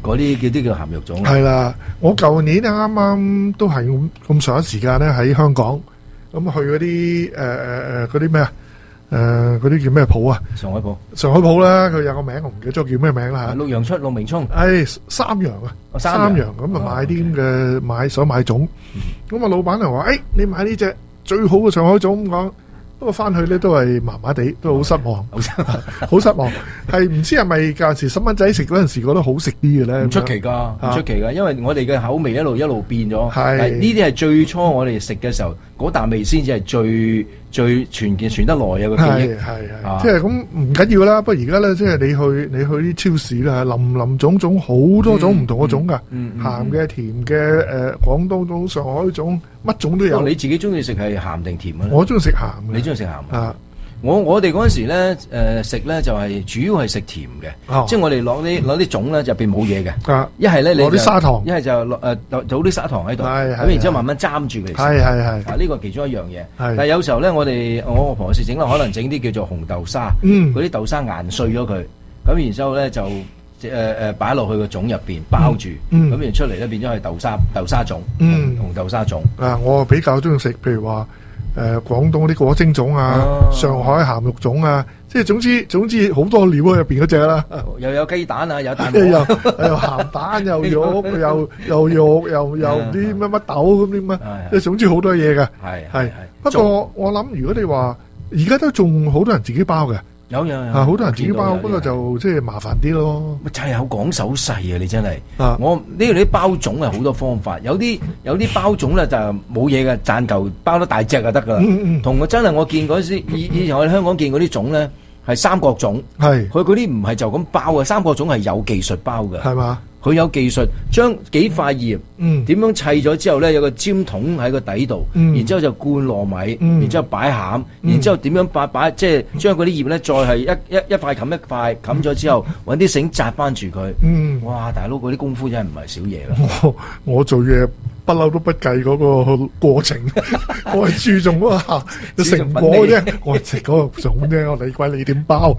嗰啲叫鹹肉粽。 係啦，我舊年咧啱啱都係咁上一時間咧喺香港，咁去嗰啲嗰啲咩啊？嗰啲叫咩鋪啊？ 上海鋪啦，佢有個名我唔記得咗叫咩名啦嚇。 陸陽出陸明聰。 三陽啊， 三陽咁啊買啲咁嘅想買粽，咁啊老闆就話：你買呢隻最好嘅上海粽咁講。不過翻去咧都係麻麻地，都好失望，好失望。係唔知係咪舊時細蚊仔食嗰陣時覺得好食啲嘅咧？ 唔出奇㗎，唔出奇㗎，因為我哋嘅口味一路變咗。係呢啲係最初我哋食嘅時候嗰啖味先至係最傳得耐嘅記憶。 係，即係咁唔緊要啦。不過而家咧，即係你去啲超市啦，林種好多種唔同嘅粽㗎，鹹嘅、甜嘅、廣東粽、上海粽，乜種都有。 你自己中意食係鹹定甜啊？ 我中意食鹹。 你中意食鹹啊？我哋嗰陣時咧，食咧就係主要係食甜嘅，即係我哋攞啲粽咧入邊冇嘢嘅，一係咧你攞啲砂糖， 一係就倒啲砂糖喺度，咁然之後慢慢沾住佢食。係呢個其中一樣嘢。但係有時候咧，我婆試整啦，可能整啲叫做紅豆沙，嗰啲豆沙研碎咗佢，咁然之後咧就擺落去個粽入邊包住，咁然出嚟咧變咗係豆沙粽，紅豆沙粽。 我比較中意食，譬如話。廣東啲果蒸粽啊，上海鹹肉粽啊，即係總之好多料喺入邊嗰隻啦。 又有雞蛋啊，有蛋又鹹蛋，又肉，又肉，又唔知乜乜豆咁啲乜，即係總之好多嘢嘅。係。不過我諗，如果你話而家都仲好多人自己包嘅。 有好多人自己包，不過就即係麻煩啲咯。 就係有講手勢啊！你真係，我呢度啲包粽係好多方法，有啲包粽咧就冇嘢嘅，賺嚿包得大隻就得噶啦。同我真係我見嗰時以前我喺香港見嗰啲粽咧係三角粽，佢嗰啲唔係就咁包嘅，三角粽係有技術包嘅，係嘛？佢有技術，將幾塊葉點樣砌咗之後咧，有個尖筒喺個底度，然之後就灌糯米，然之後擺餡，然之後點樣擺，即係將嗰啲葉咧再係一塊冚一塊，冚咗之後揾啲繩紮翻住佢。哇！大佬嗰啲功夫真係唔係少嘢啦。 我做嘢不嬲都不計嗰個過程，我係注重嗰個成果啫。我係食嗰個粽啫，我理鬼你點包。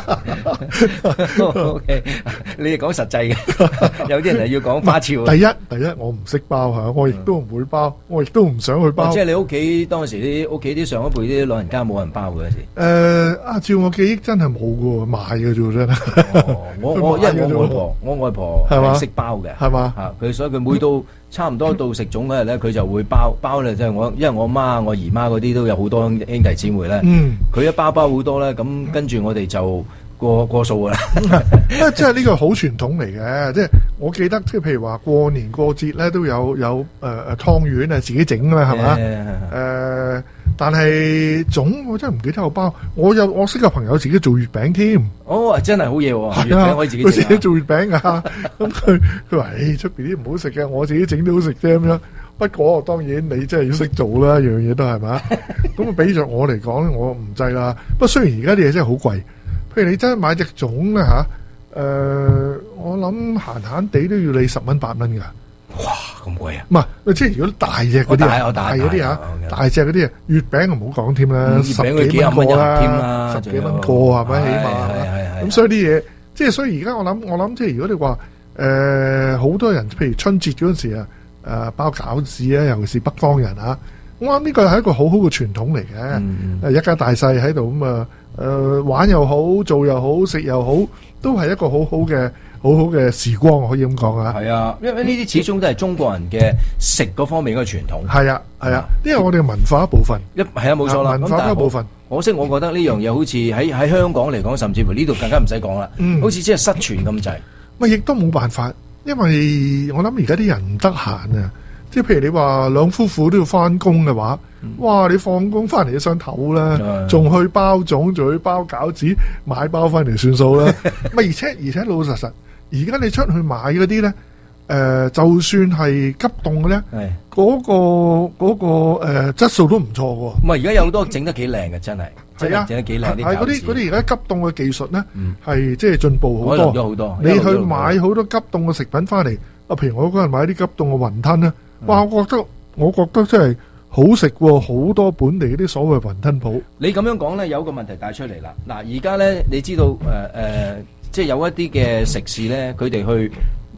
OK， 你係講實際嘅。有啲人係要講花俏。第一，我唔識包嚇，我亦都唔會包，我亦都唔想去包。 即係你屋企當時啲屋企啲上一輩啲老人家冇人包嘅時。 照我記憶真係冇嘅喎，買嘅啫真係。 因為我外婆係識包嘅， 係嘛？ 佢所以佢每到差唔多到食粽嗰日咧，佢就會包咧，即係因為我媽、我姨媽嗰啲都有好多兄弟姊妹咧。佢一包好多咧，咁跟住我哋就過數噶啦。 即係呢個好傳統嚟嘅，即係我記得，即係譬如話過年過節咧都有湯圓啊，自己整啦，係嘛？但係粽我真係唔記得有包。我識個朋友自己做月餅添。 哦，真係好嘢喎！月餅可以自己整。 佢自己做月餅噶，咁佢話：出邊啲唔好食嘅，我自己整都好食啫咁樣。不過當然你真係要識做啦，樣嘢都係嘛。咁比著我嚟講，我唔制啦。不過雖然而家啲嘢真係好貴，譬如你真係買隻粽咧嚇，我諗閒閒地都要你10蚊8蚊㗎。 哇，咁貴啊！ 唔係，即係如果大隻嗰啲大嗰啲嚇，大隻嗰啲啊，月餅就唔好講添啦，10幾蚊個啦，10幾蚊個係咪？起碼咁，所以啲嘢即係所以而家我諗即係如果你話好多人，譬如春節嗰陣時啊，包餃子啊，尤其是北方人啊，我諗呢個係一個好好嘅傳統嚟嘅。一家大細喺度咁啊，玩又好，做又好，食又好，都係一個好好嘅時光，可以咁講啊。 係啊，因為呢啲始終都係中國人嘅食嗰方面嘅傳統。 係啊，呢個我哋嘅文化一部分。 係啊，冇錯啦。 文化一部分。 可惜我覺得呢樣嘢好似喺香港嚟講，甚至乎呢度更加唔使講啦。好似即係失傳咁滯。 咪亦都冇辦法，因為我諗而家啲人唔得閒啊。即係譬如你話兩夫婦都要翻工嘅話，哇！你放工翻嚟都想唞啦，仲去包粽，仲去包餃子，買包翻嚟算數啦。咪而且老老實實，而家你出去買嗰啲咧，就算係急凍嘅咧，嗰個質素都唔錯喎。 唔係而家有好多整得幾靚嘅，真係。係啊，整得幾靚啲餃子。係嗰啲而家急凍嘅技術咧，係即係進步好多。 咗好多。 你去買好多急凍嘅食品翻嚟，譬如我嗰日買啲急凍嘅雲吞咧。哇！我覺得真係好食喎，好多本地啲所謂雲吞鋪。 你咁樣講咧，有個問題帶出嚟啦。嗱，而家咧，你知道即係有一啲嘅食肆咧，佢哋去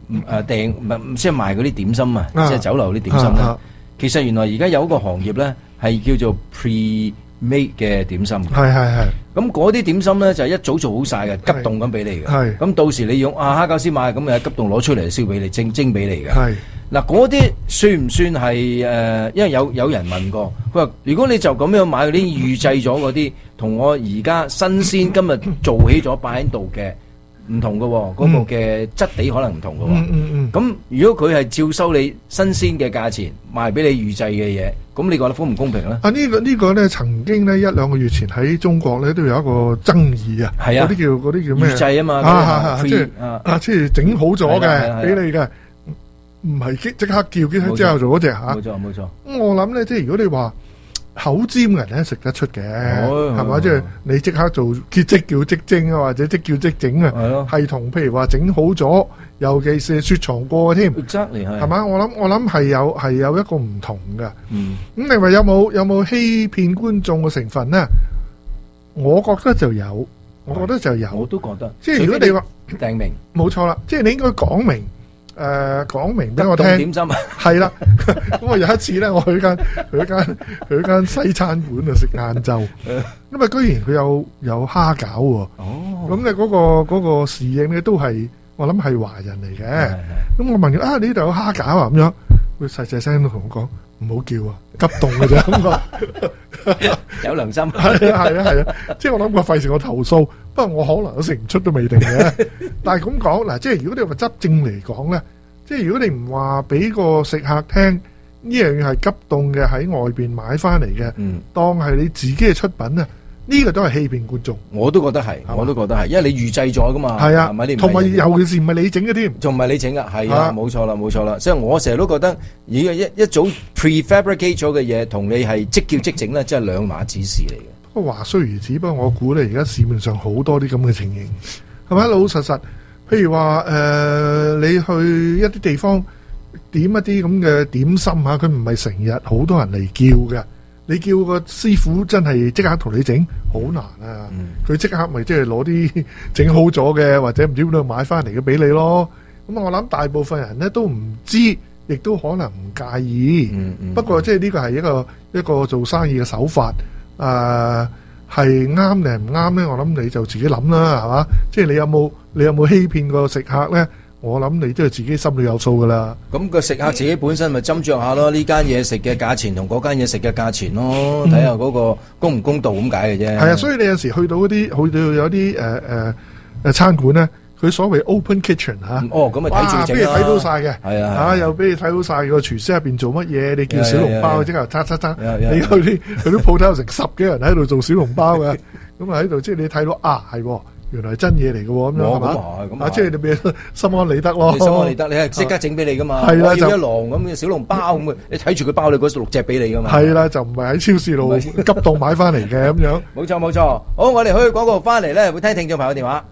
訂即係賣嗰啲點心啊，即係酒樓啲點心咧。其實原來而家有一個行業咧係叫做 pre-made 嘅點心。 係。 咁嗰啲點心咧就一早做好晒嘅，急凍咁俾你嘅。係。咁到時你用蝦餃先買，咁就急凍攞出嚟燒俾你，蒸俾你嘅。係。嗱，嗰啲算唔算係因為有人問過，佢話如果你就咁樣買嗰啲預製咗嗰啲，同我而家新鮮今日做起咗擺喺度嘅唔同嘅喎，嗰個嘅質地可能唔同嘅喎。咁如果佢係照收你新鮮嘅價錢賣俾你預製嘅嘢，咁你覺得公唔公平咧？ 呢個咧曾經咧1-2個月前喺中國咧都有一個爭議啊。係啊，嗰啲叫咩？預製啊嘛。即係整好咗嘅俾你嘅。唔係即刻叫之後做嗰隻嚇，冇錯。咁我諗咧，即係如果你話口尖嘅人咧食得出嘅，係嘛？即係你即刻做即叫即蒸啊，或者即叫即整啊，係同譬如話整好咗，尤其是雪藏過嘅添，係嘛？我諗係有一個唔同嘅。咁你話有冇欺騙觀眾嘅成分咧？我覺得就有，我都覺得。即係如果你話訂明， 冇錯啦，即係你應該講明。講明俾我聽，點心係啦。咁我有一次咧，我去間西餐館度食晏晝，因為居然佢有蝦餃喎。咁咧嗰個侍應咧都係我諗係華人嚟嘅。咁我問佢你呢度有蝦餃啊？咁樣佢細細聲都同我講唔好叫啊，急凍嘅啫。 有良心。 係啊，即係我諗過費事我投訴，不過我可能都食唔出都未定嘅。但係咁講嗱，即係如果你話執正嚟講咧，即係如果你唔話俾個食客聽呢樣嘢係急凍嘅，喺外邊買翻嚟嘅，當係你自己嘅出品啊，呢個都係欺騙觀眾。我都覺得係，因為你預製咗噶嘛。係啊，同埋尤其是唔係你整嘅添，仲唔係你整噶？係啊，冇錯啦。所以我成日都覺得，而家一早 prefabricate 咗嘅嘢，同你係即叫即整咧，即係兩碼子事嚟嘅。不過話雖如此，不過我估咧，而家市面上好多啲咁嘅情形，係咪？老老實實。譬如話你去一啲地方點一啲咁嘅點心嚇，佢唔係成日好多人嚟叫嘅。你叫個師傅真係即刻同你整，好難啊！佢即刻咪即係攞啲整好咗嘅，或者唔知邊度買翻嚟嘅俾你咯。咁我諗大部分人咧都唔知，亦都可能唔介意。不過即係呢個係一個做生意嘅手法。係啱定唔啱咧？我諗你就自己諗啦，係嘛？即係你有冇欺騙個食客咧？我諗你都係自己心裏有數噶啦。咁個食客自己本身咪斟酌下咯，呢間嘢食嘅價錢同嗰間嘢食嘅價錢咯，睇下嗰個公唔公道咁解嘅啫。係啊，所以你有時去到有啲餐館咧，佢所謂 open kitchen 嚇。咁咪睇住整啦。俾你睇到晒嘅。係啊。又俾你睇到晒個廚師入邊做乜嘢？你叫小籠包即刻叉。你去啲鋪頭成10幾人喺度做小籠包嘅，咁啊喺度即係你睇到係喎。原來係真嘢嚟嘅喎，咁樣係嘛？即係你俾心安理得咯。心安理得，你係即刻整俾你噶嘛？係啦，就一籠咁嘅小籠包咁，你睇住佢包你嗰6隻俾你噶嘛？係啦，就唔係喺超市度急凍買翻嚟嘅咁樣。冇錯。好，我哋去廣告翻嚟咧，會聽聽眾朋友電話。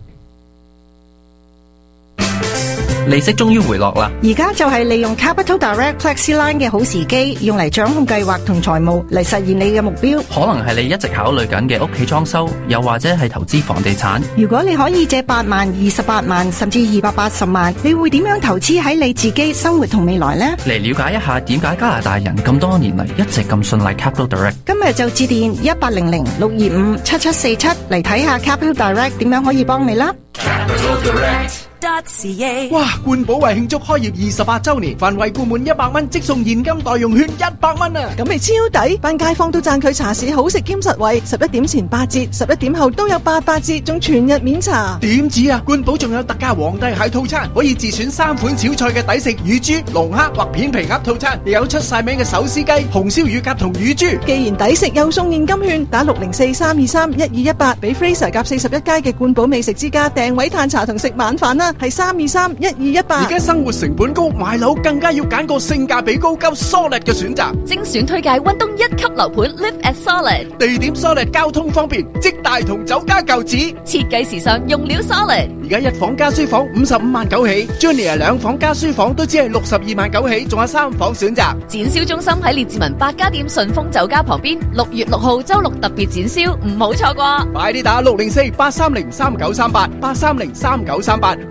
利息終於回落啦！ 而家就係利用 Capital Direct Plexi-Line 嘅好時機，用嚟掌控計劃同財務，嚟實現你嘅目標。 可能係你一直考慮緊嘅屋企裝修，又或者係投資房地產。 如果你可以借8萬、28萬，甚至280萬，你會點樣投資喺你自己生活同未來呢？ 嚟了解一下點解加拿大人咁多年嚟一直咁信賴 Capital Direct。今日就致電1800-625-7747嚟睇下 Capital Direct 點樣可以幫你啦。Capital Direct.ca 哇！冠寶為慶祝開業28周年，凡惠顧滿100蚊即送現金代用券100蚊啊！ 咁咪超抵，班街坊都讚佢茶市好食兼實惠，11點前8折，11點後都有88折，仲全日免茶。 點止啊！冠寶仲有特價皇帝蟹套餐，可以自選3款小菜嘅抵食乳豬、龍蝦或片皮鴨套餐，亦有出晒名嘅手撕雞、紅燒乳鴿同乳豬。 既然抵食又送現金券，打604-323-1218俾 Fraser 夾41街嘅冠寶美食之家訂位嘆茶同食晚飯啦，係323-1218。 而家生活成本高，買樓更加要揀個性價比高、夠 solid 嘅選擇。 精選推介溫東1級樓盤 Live at Solid， 地點 solid， 交通方便，即大同酒家舊址， 設計時尚，用料 solid。 而家1房加書房55萬9起 ，Junior 2房加書房都只係62萬9起，仲有3房選擇。 展銷中心喺列治文百家店順豐酒家旁邊，6月6號周六特別展銷，唔好錯過。 快啲打604-830-3938，830-3938。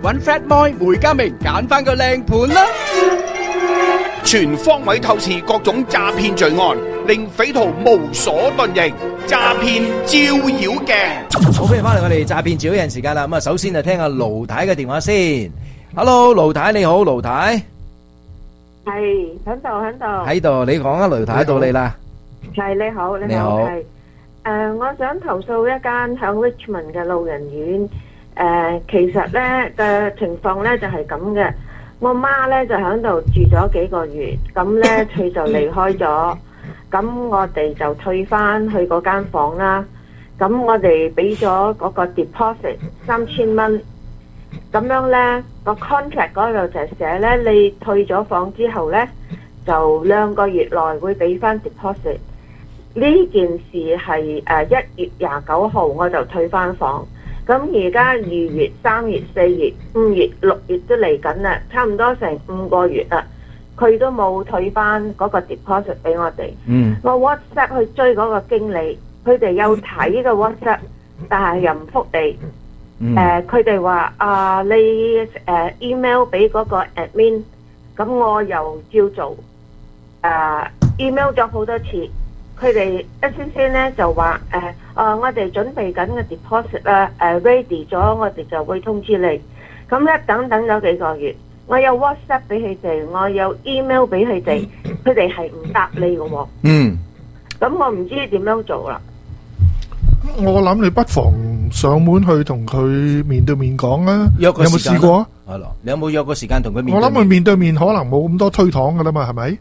揾 Fred Moy 梅家明揀翻個靚盤啦。 全方位透視各種詐騙罪案，令匪徒無所遁形。詐騙照妖鏡。 好，歡迎翻嚟我哋詐騙照妖鏡時間啦。咁啊，首先就聽下盧太嘅電話先。Hello，盧太你好，盧太。 係喺度。 喺度，你講啊，盧太到你啦。 係你好。係我想投訴一間響 Richmond 嘅老人院。其實咧嘅情況咧就係咁嘅。我媽咧就喺度住咗幾個月，咁咧佢就離開咗，咁我哋就退翻去嗰間房啦。咁我哋俾咗嗰個 deposit 3000蚊，咁樣咧個 contract 嗰度就寫咧，你退咗房之後咧就2個月內會俾翻 deposit。呢件事係1月29號我就退翻房。咁而家2月、3月、4月、5月、6月都嚟緊啦，差唔多成5個月啦，佢都冇退翻嗰個 deposit 俾我哋。我 WhatsApp 去追嗰個經理，佢哋有睇個 WhatsApp，但係又唔覆你。佢哋話你email 俾嗰個 admin， 咁我又照做。email 咗好多次。佢哋先咧就話我哋準備緊嘅 deposit 啦，ready 咗，我哋就會通知你。咁咧等咗幾個月，我有 WhatsApp 俾佢哋，我有 email 俾佢哋，佢哋係唔答你嘅喎。咁我唔知點樣做啦。 我諗你不妨上門去同佢面對面講啊。 有冇試過啊？ 係咯，你有冇約個時間同佢面對面？ 我諗佢面對面可能冇咁多推搪噶啦嘛，係咪？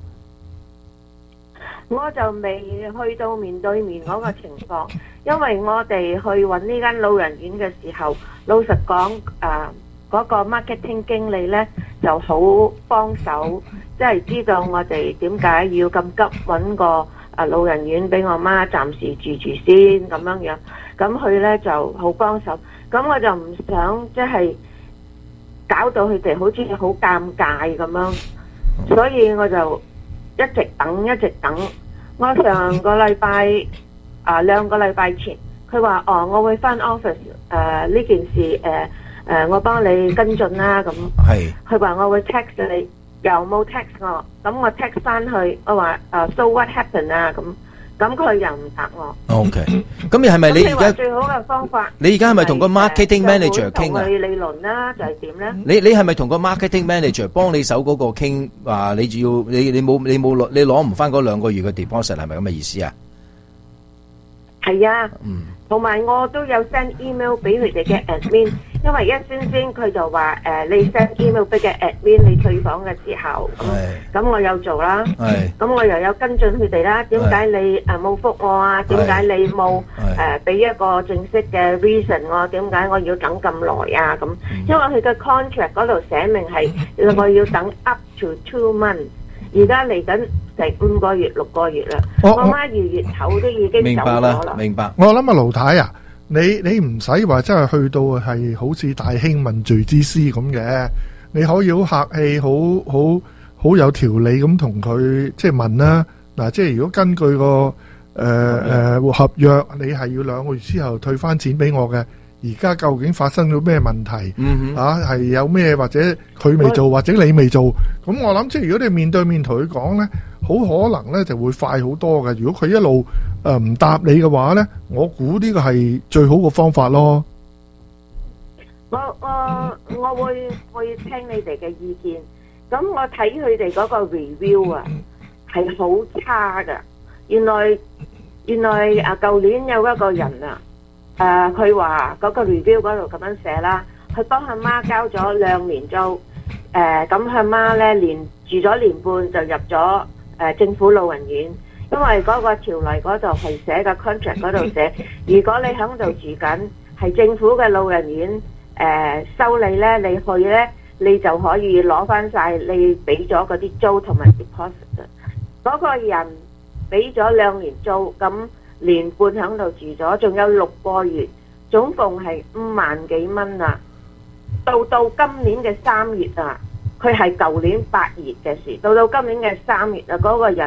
我就未去到面對面嗰個情況，因為我哋去揾呢間老人院嘅時候，老實講，嗰個 marketing 經理呢就好幫手，即係知道我哋點解要咁急揾個老人院俾我媽暫時住先咁樣。咁佢呢就好幫手，咁我就唔想即係搞到佢哋好似好尷尬咁樣，所以我就一直等。我上個禮拜2個禮拜前，佢話我會返 office 呢件事我幫你跟進啦咁。係。佢話我會 text 你，又冇 text 我，咁我 text 翻去，我話so what happened 啊咁。咁佢又唔答我。OK， 咁你係咪你而家最好嘅方法？ 你而家係咪同個 marketing manager 傾啊？ 同佢理論啦，就係點咧？ 你係咪同個 marketing manager 幫你手嗰個傾？話你攞唔翻嗰2個月嘅 deposit 係咪咁嘅意思啊？ 係啊。同埋我都有 send email 俾佢哋嘅 admin， 因為先佢就話你 send email 俾嘅 admin 你退房嘅時候，咁我有做啦，咁我又有跟進佢哋啦。點解你冇覆我啊？點解你冇俾一個正式嘅 reason 我？點解我要等咁耐啊？咁因為佢嘅 contract 嗰度寫明係我要等 up to 2 months， 而家嚟緊成5個月、6個月啦。我媽2月頭都已經走咗啦。 明白。 我諗盧太啊，你唔使話真係去到係好似大興問罪之師咁嘅，你可以好客氣、好有條理咁同佢即係問啦。嗱，即係如果根據個合約，你係要2個月之後退翻錢俾我嘅。而家究竟發生咗咩問題？係有咩或者佢未做或者你未做？咁我諗即係如果你面對面同佢講呢，好可能呢就會快好多嘅。如果佢一路唔答你嘅話呢，我估呢個係最好嘅方法咯。 我會聽你哋嘅意見。咁我睇佢哋嗰個 review 啊，係好差噶。原來舊年有一個人啊。佢話嗰個 review 嗰度咁樣寫啦，佢幫阿媽交咗2年租，咁阿媽咧住咗1年半就入咗政府老人院，因為嗰個條例嗰度係寫嘅 contract 嗰度寫，如果你喺度住緊係政府嘅老人院，收你咧，你去咧，你就可以攞翻晒你俾咗嗰啲租同埋 deposit。嗰個人俾咗2年租，咁1年半喺度住咗，仲有6個月，總共係5萬幾蚊啊！到今年嘅3月啊，佢係舊年8月嘅事，到今年嘅3月啊，嗰個人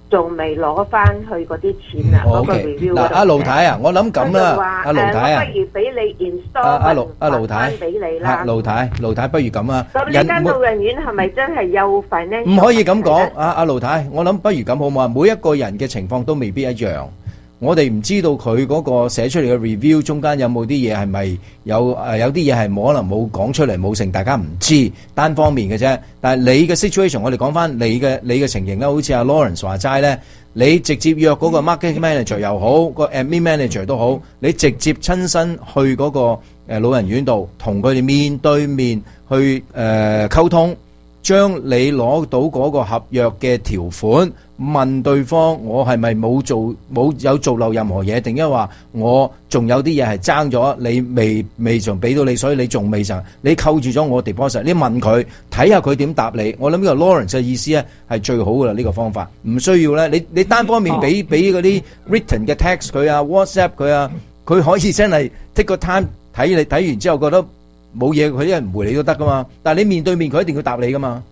仲未攞翻去嗰啲錢啊，嗰個 review 嗱，阿盧太啊，我諗咁啦，阿盧太啊， 我不如俾你 install 阿盧太俾你啦。 盧太不如咁啊。 咁呢間老人院係咪真係有 financial？ 唔可以咁講，阿盧太，我諗不如咁好唔好啊？每一個人嘅情況都未必一樣。我哋唔知道佢嗰個寫出嚟嘅 review 中間有冇啲嘢係咪有啲嘢係可能冇講出嚟冇成，大家唔知單方面嘅啫。但係你嘅 situation， 我哋講翻你嘅情形啦，好似阿 Lawrence 話齋咧，你直接約嗰個 marketing manager 又好，個 admin manager 都好，你直接親身去嗰個老人院度同佢哋面對面去溝通，將你攞到嗰個合約嘅條款問對方，我係咪有做漏任何嘢，定係話我仲有啲嘢係爭咗，你未仲俾到你，所以你仲未曾，你扣住咗我 deposit， 你問佢睇下佢點答你。我諗呢個 Lawrence 嘅意思咧係最好噶啦，呢個方法唔需要咧，你單方面俾嗰啲 written 嘅 text 佢啊 WhatsApp 佢啊，佢可以真係 take 個 time 睇你睇完之後覺得冇嘢，佢一人唔回你都得噶嘛。但係你面對面佢一定要答你噶嘛。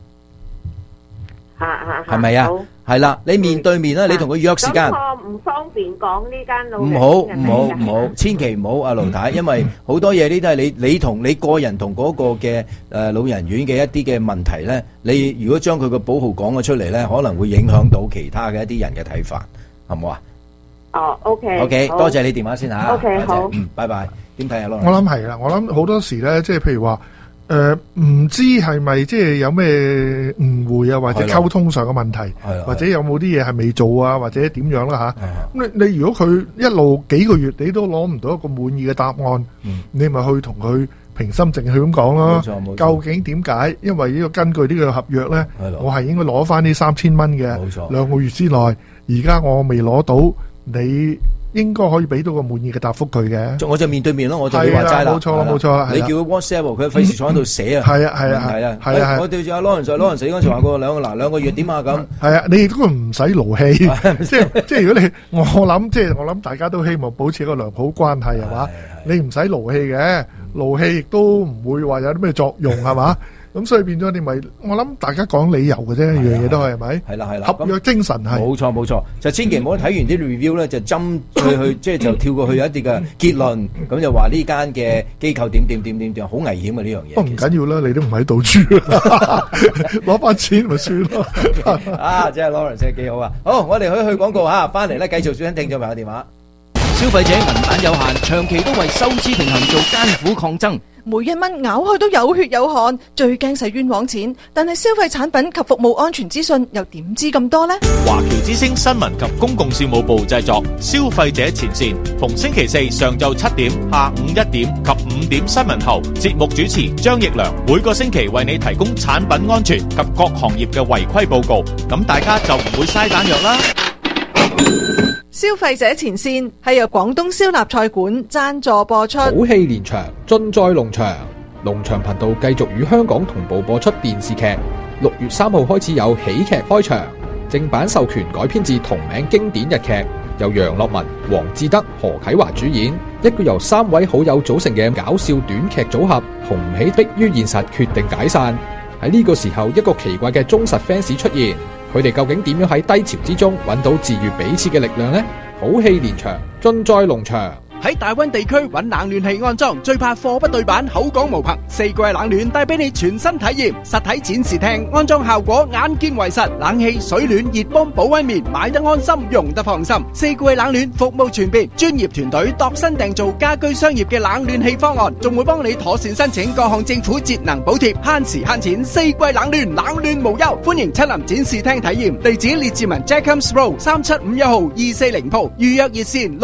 係咪啊？係啦，你面對面啦，你同佢約時間。 咁我唔方便講呢間老人院。唔好，千祈唔好，阿盧太，因為好多嘢呢都係你同你個人同嗰個嘅老人院嘅一啲嘅問題咧，你如果將佢個保號講咗出嚟咧，可能會影響到其他嘅一啲人嘅睇法，好唔好啊？ 哦 ，OK， 多謝你電話先嚇。 OK， 好， 拜拜。點睇啊？ 我諗係啦，我諗好多時咧，即係譬如話。唔知係咪即係有咩誤會啊，或者溝通上嘅問題，或者有冇啲嘢係未做啊，或者點樣啦吓？咁你如果佢一路幾個月你都攞唔到一個滿意嘅答案，你咪去同佢平心靜氣咁講咯。究竟點解？因為呢個根據呢個合約咧，我係應該攞翻呢3000蚊嘅，2個月之內，而家我未攞到，你應該可以俾到個滿意嘅答覆佢嘅，我就面對面咯，我就話齋啦，冇錯，你叫佢 WhatsApp， 佢費事坐喺度寫啊，係啊，我對住阿 Lawrence 死嗰陣時話過兩個月點啊咁，係啊，你亦都唔使勞氣，即係如果你我諗大家都希望保持一個良好關係係嘛，你唔使勞氣嘅，勞氣亦都唔會話有啲咩作用係嘛。咁所以變咗你咪，我諗大家講理由嘅啫，樣嘢都係咪？係啦，合約精神係。冇錯，就千祈唔好睇完啲 review 咧，就針去即係就跳過去一啲嘅結論，咁就話呢間嘅機構點，好危險嘅呢樣嘢。唔緊要啦，你都唔喺度住，攞翻錢咪算咯。啊，即係 Lawrence 幾好啊！好，我哋去廣告嚇，翻嚟咧繼續轉聽眾朋友電話。消費者銀彈有限，長期都為收支平衡做艱苦抗爭。 每一蚊咬開都有血有汗，最驚使冤枉錢。但係消費產品及服務安全資訊又點知咁多呢？ 華僑之聲新聞及公共事務部製作，消費者前線，逢星期四上晝7點、下午1點及5點新聞後，節目主持張奕良每個星期為你提供產品安全及各行業嘅違規報告，咁大家就唔會嘥彈藥啦。 消費者前線係由廣東燒臘菜館贊助播出。 好戲連場，盡在農場。農場頻道繼續與香港同步播出電視劇。6月3號開始有喜劇開場，正版授權改編自同名經典日劇，由楊樂文、黃志德、何啟華主演，一個由3位好友組成嘅搞笑短劇組合，紅唔起迫於現實決定解散。喺呢個時候，一個奇怪嘅忠實 fans 出現。佢哋究竟點樣喺低潮之中揾到治愈彼此嘅力量呢？好戲連場，盡在農場。 喺大灣地區揾冷暖氣安裝，最怕貨不對版，口講無憑。4季冷暖帶俾你全新體驗，實體展示廳安裝效果眼見為實，冷氣、水暖、熱泵、保溫棉買得安心，用得放心。4季冷暖服務全面，專業團隊度身訂造家居商業嘅冷暖氣方案，仲會幫你妥善申請各項政府節能補貼，慳時慳錢。4季冷暖，冷暖無憂，歡迎親臨展示廳體驗。地址列治文 Jacobs Road 3751號240鋪，預約熱線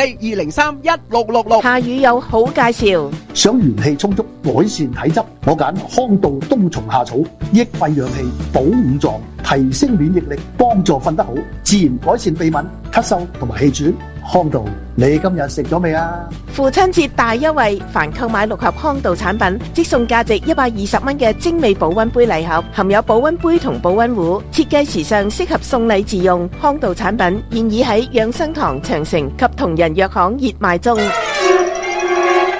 604-203-1666。 夏雨有好介紹， 想元氣充足，改善體質，我揀康道冬蟲夏草，益肺養氣，補五臟，提升免疫力，幫助瞓得好，自然改善鼻敏、咳嗽同埋氣喘。康道，你今日食咗未啊？ 父親節大優惠，凡購買6盒康道產品，即送價值120蚊嘅精美保溫杯禮盒，含有保溫杯同保溫壺，設計時尚，適合送禮自用。康道產品現已喺養生堂、長城及同仁藥行熱賣中。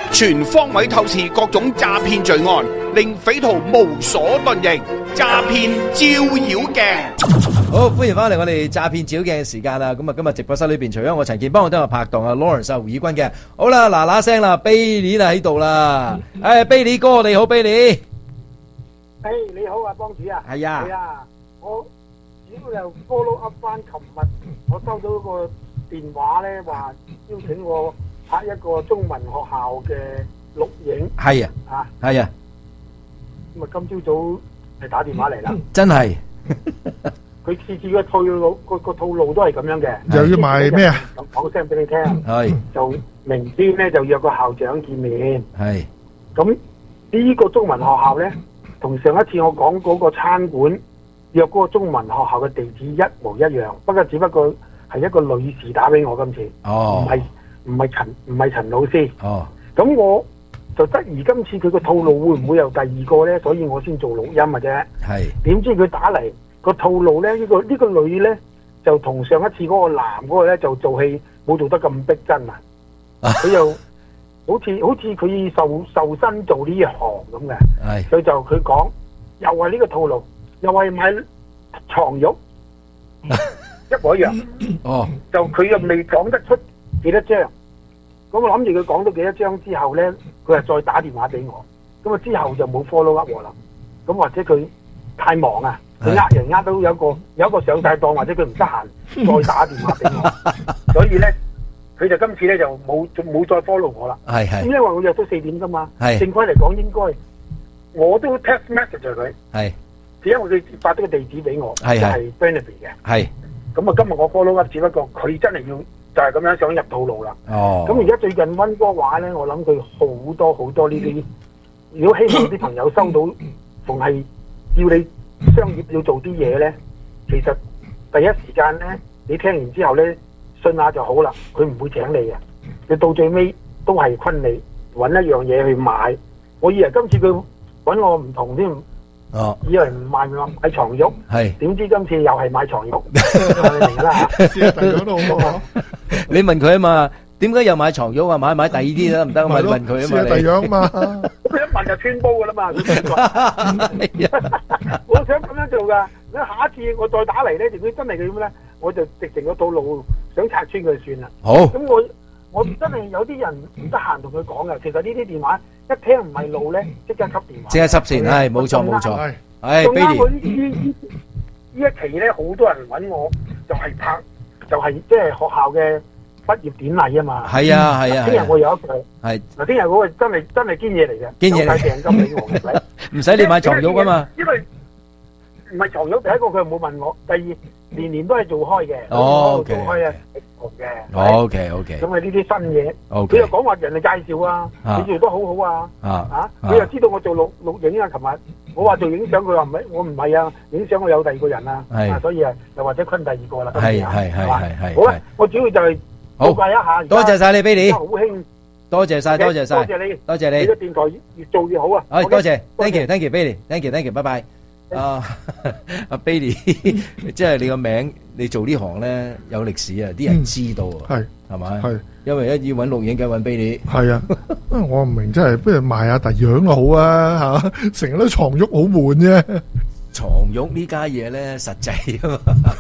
全方位透視各種詐騙罪案，令匪徒無所遁形。詐騙照妖鏡， 好歡迎翻嚟我哋詐騙照妖鏡嘅時間啦。咁啊，今日直播室裏邊除咗我陳健邦，我都有拍檔啊 Lawrence 胡以軍嘅。好啦，嗱聲啦 ，Bailey 啦喺度啦。Bailey 哥你好 ，Bailey。 你好啊，幫主啊。 係啊。 係啊，我主要又 follow up 翻琴日我收到個電話咧，話邀請我拍一個中文學校嘅錄影。 係啊。 啊。 係啊。 咁啊，今朝早係打電話嚟啦。 真係。 佢次次嘅套路都係咁樣嘅。 又要賣咩啊？ 講聲俾你聽。 係。 就明天咧就約個校長見面。 係。 咁呢個中文學校咧，同上一次我講嗰個餐館約嗰個中文學校嘅地址一模一樣，不過只不過係一個女士打俾我今次。 哦。 唔係陳老師。 哦。 咁我就質疑今次佢個套路會唔會有第二個咧，所以我先做錄音嘅啫。 係。點知佢打嚟個套路咧？呢個女咧就同上一次嗰個男嗰個咧就做戲冇做得咁逼真啊！佢又好似佢受身做呢一行咁嘅。係。佢講又係呢個套路，又係買床褥，一模一樣。 哦。 就佢又未講得出幾多張。咁我諗住佢講到幾多張之後咧，佢係再打電話俾我。咁啊之後就冇 follow up 啦。咁或者佢太忙啊，佢人到有一個上晒當，或者佢唔得閒再打電話俾我。所以咧，佢就今次咧就冇再 follow 我啦。係。咁因為我約到4點噶嘛。係。正規嚟講應該我都 text message 佢。係。只因為佢發咗個地址俾我，就係 Benefit 嘅。係。咁啊，今日我 follow up，只不過佢真係要。就係咁樣想入套路啦。哦。咁而家最近溫哥華咧，我諗佢好多呢啲。如果希望啲朋友收到，逢係要你商業要做啲嘢咧，其實第一時間咧，你聽完之後咧，信下就好啦。佢唔會請你嘅，你到最尾都係昆你揾一樣嘢去買。我以為今次佢揾我唔同添。哦，以為唔買床褥，係點知今次又係買床褥，你明噶啦吓？試下第二樣都好好。 你問佢啊嘛，點解又買床褥啊？買第二啲得唔得？咪問佢啊嘛。試下第二樣嘛。 佢一問就穿煲噶啦嘛。我想咁樣做噶，下一次我再打嚟咧，如果真係佢咁咧，我就直情個套路想拆穿佢算啦。好。咁我真係有啲人唔得閒同佢講嘅，其實呢啲電話一聽唔係路咧，即刻吸電話。即刻濕線，係冇錯冇錯。係。仲啱我呢一期咧，好多人揾我，就係即係學校嘅畢業典禮啊嘛。係啊係啊。聽日我有一個。係。嗱，聽日嗰個真係堅嘢嚟嘅。堅嘢嚟。有曬訂金俾我嘅。唔使你買床褥㗎嘛。因為唔係床褥，第一個佢冇問我，第二年都係做開嘅。哦，做開啊。OK。咁啊呢啲新嘢，佢又講話人哋介紹啊，你做得好好啊，佢又知道我做錄影啊。琴日我話做影相，佢話唔係，我唔係啊，影相我有第二個人啊，所以啊又或者昆第二個啦。係。好啦，我主要就係報告一下。多謝晒你 Billy，好興。多謝晒。多謝你。你個電台越做越好啊。好，多謝 ，thank you Billy，thank you，拜拜。阿 Bailey，即係你個名，你做呢行咧有歷史啊，啲人知道啊，係咪？係，因為一要揾錄影梗揾 Bailey。係啊， 我唔明，真係不如賣下第樣都好啊，吓，成日都床褥好悶啫。 床褥呢家嘢咧實際啊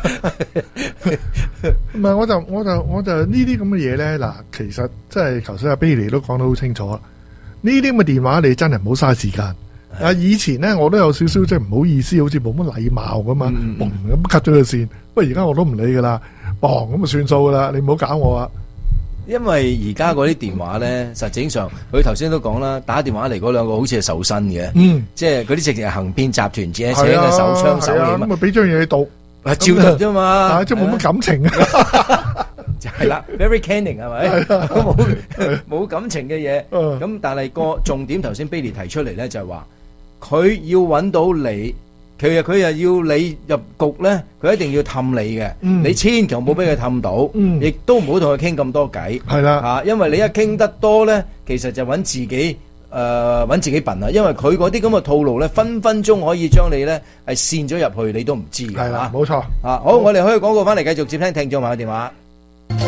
嘛，唔係我就呢啲咁嘅嘢咧，嗱，其實即係頭先阿 Bailey 都講得好清楚啦，呢啲咁嘅電話你真係唔好嘥時間。以前咧我都有少少即係唔好意思，好似冇乜禮貌咁嘛，咁 cut 咗個線。不過而家我都唔理噶啦，咁就算數噶啦，你唔好搞我啊！ 因為而家嗰啲電話咧，實際上佢頭先都講啦，打電話嚟嗰兩個好似係受身嘅，即係嗰啲直情係行騙集團者請嘅手槍手鐐， 咁啊俾張嘢你讀， 照讀啫嘛， 即係冇乜感情啊！ 係啦 ，very canning 係咪？冇感情嘅嘢，咁但係個重點頭先 Bailey 提出嚟咧，就係話。佢要揾到你，其實佢又要你入局咧，佢一定要氹你嘅。你千祈唔好俾佢氹到，亦都唔好同佢傾咁多偈。係啦，嚇，因為你一傾得多咧，其實就揾自己笨啦。因為佢嗰啲咁嘅套路咧，分分鐘可以將你咧係跣咗入去，你都唔知嘅。係啦，冇錯。好，我哋可以廣告翻嚟，繼續接聽聽眾朋友電話。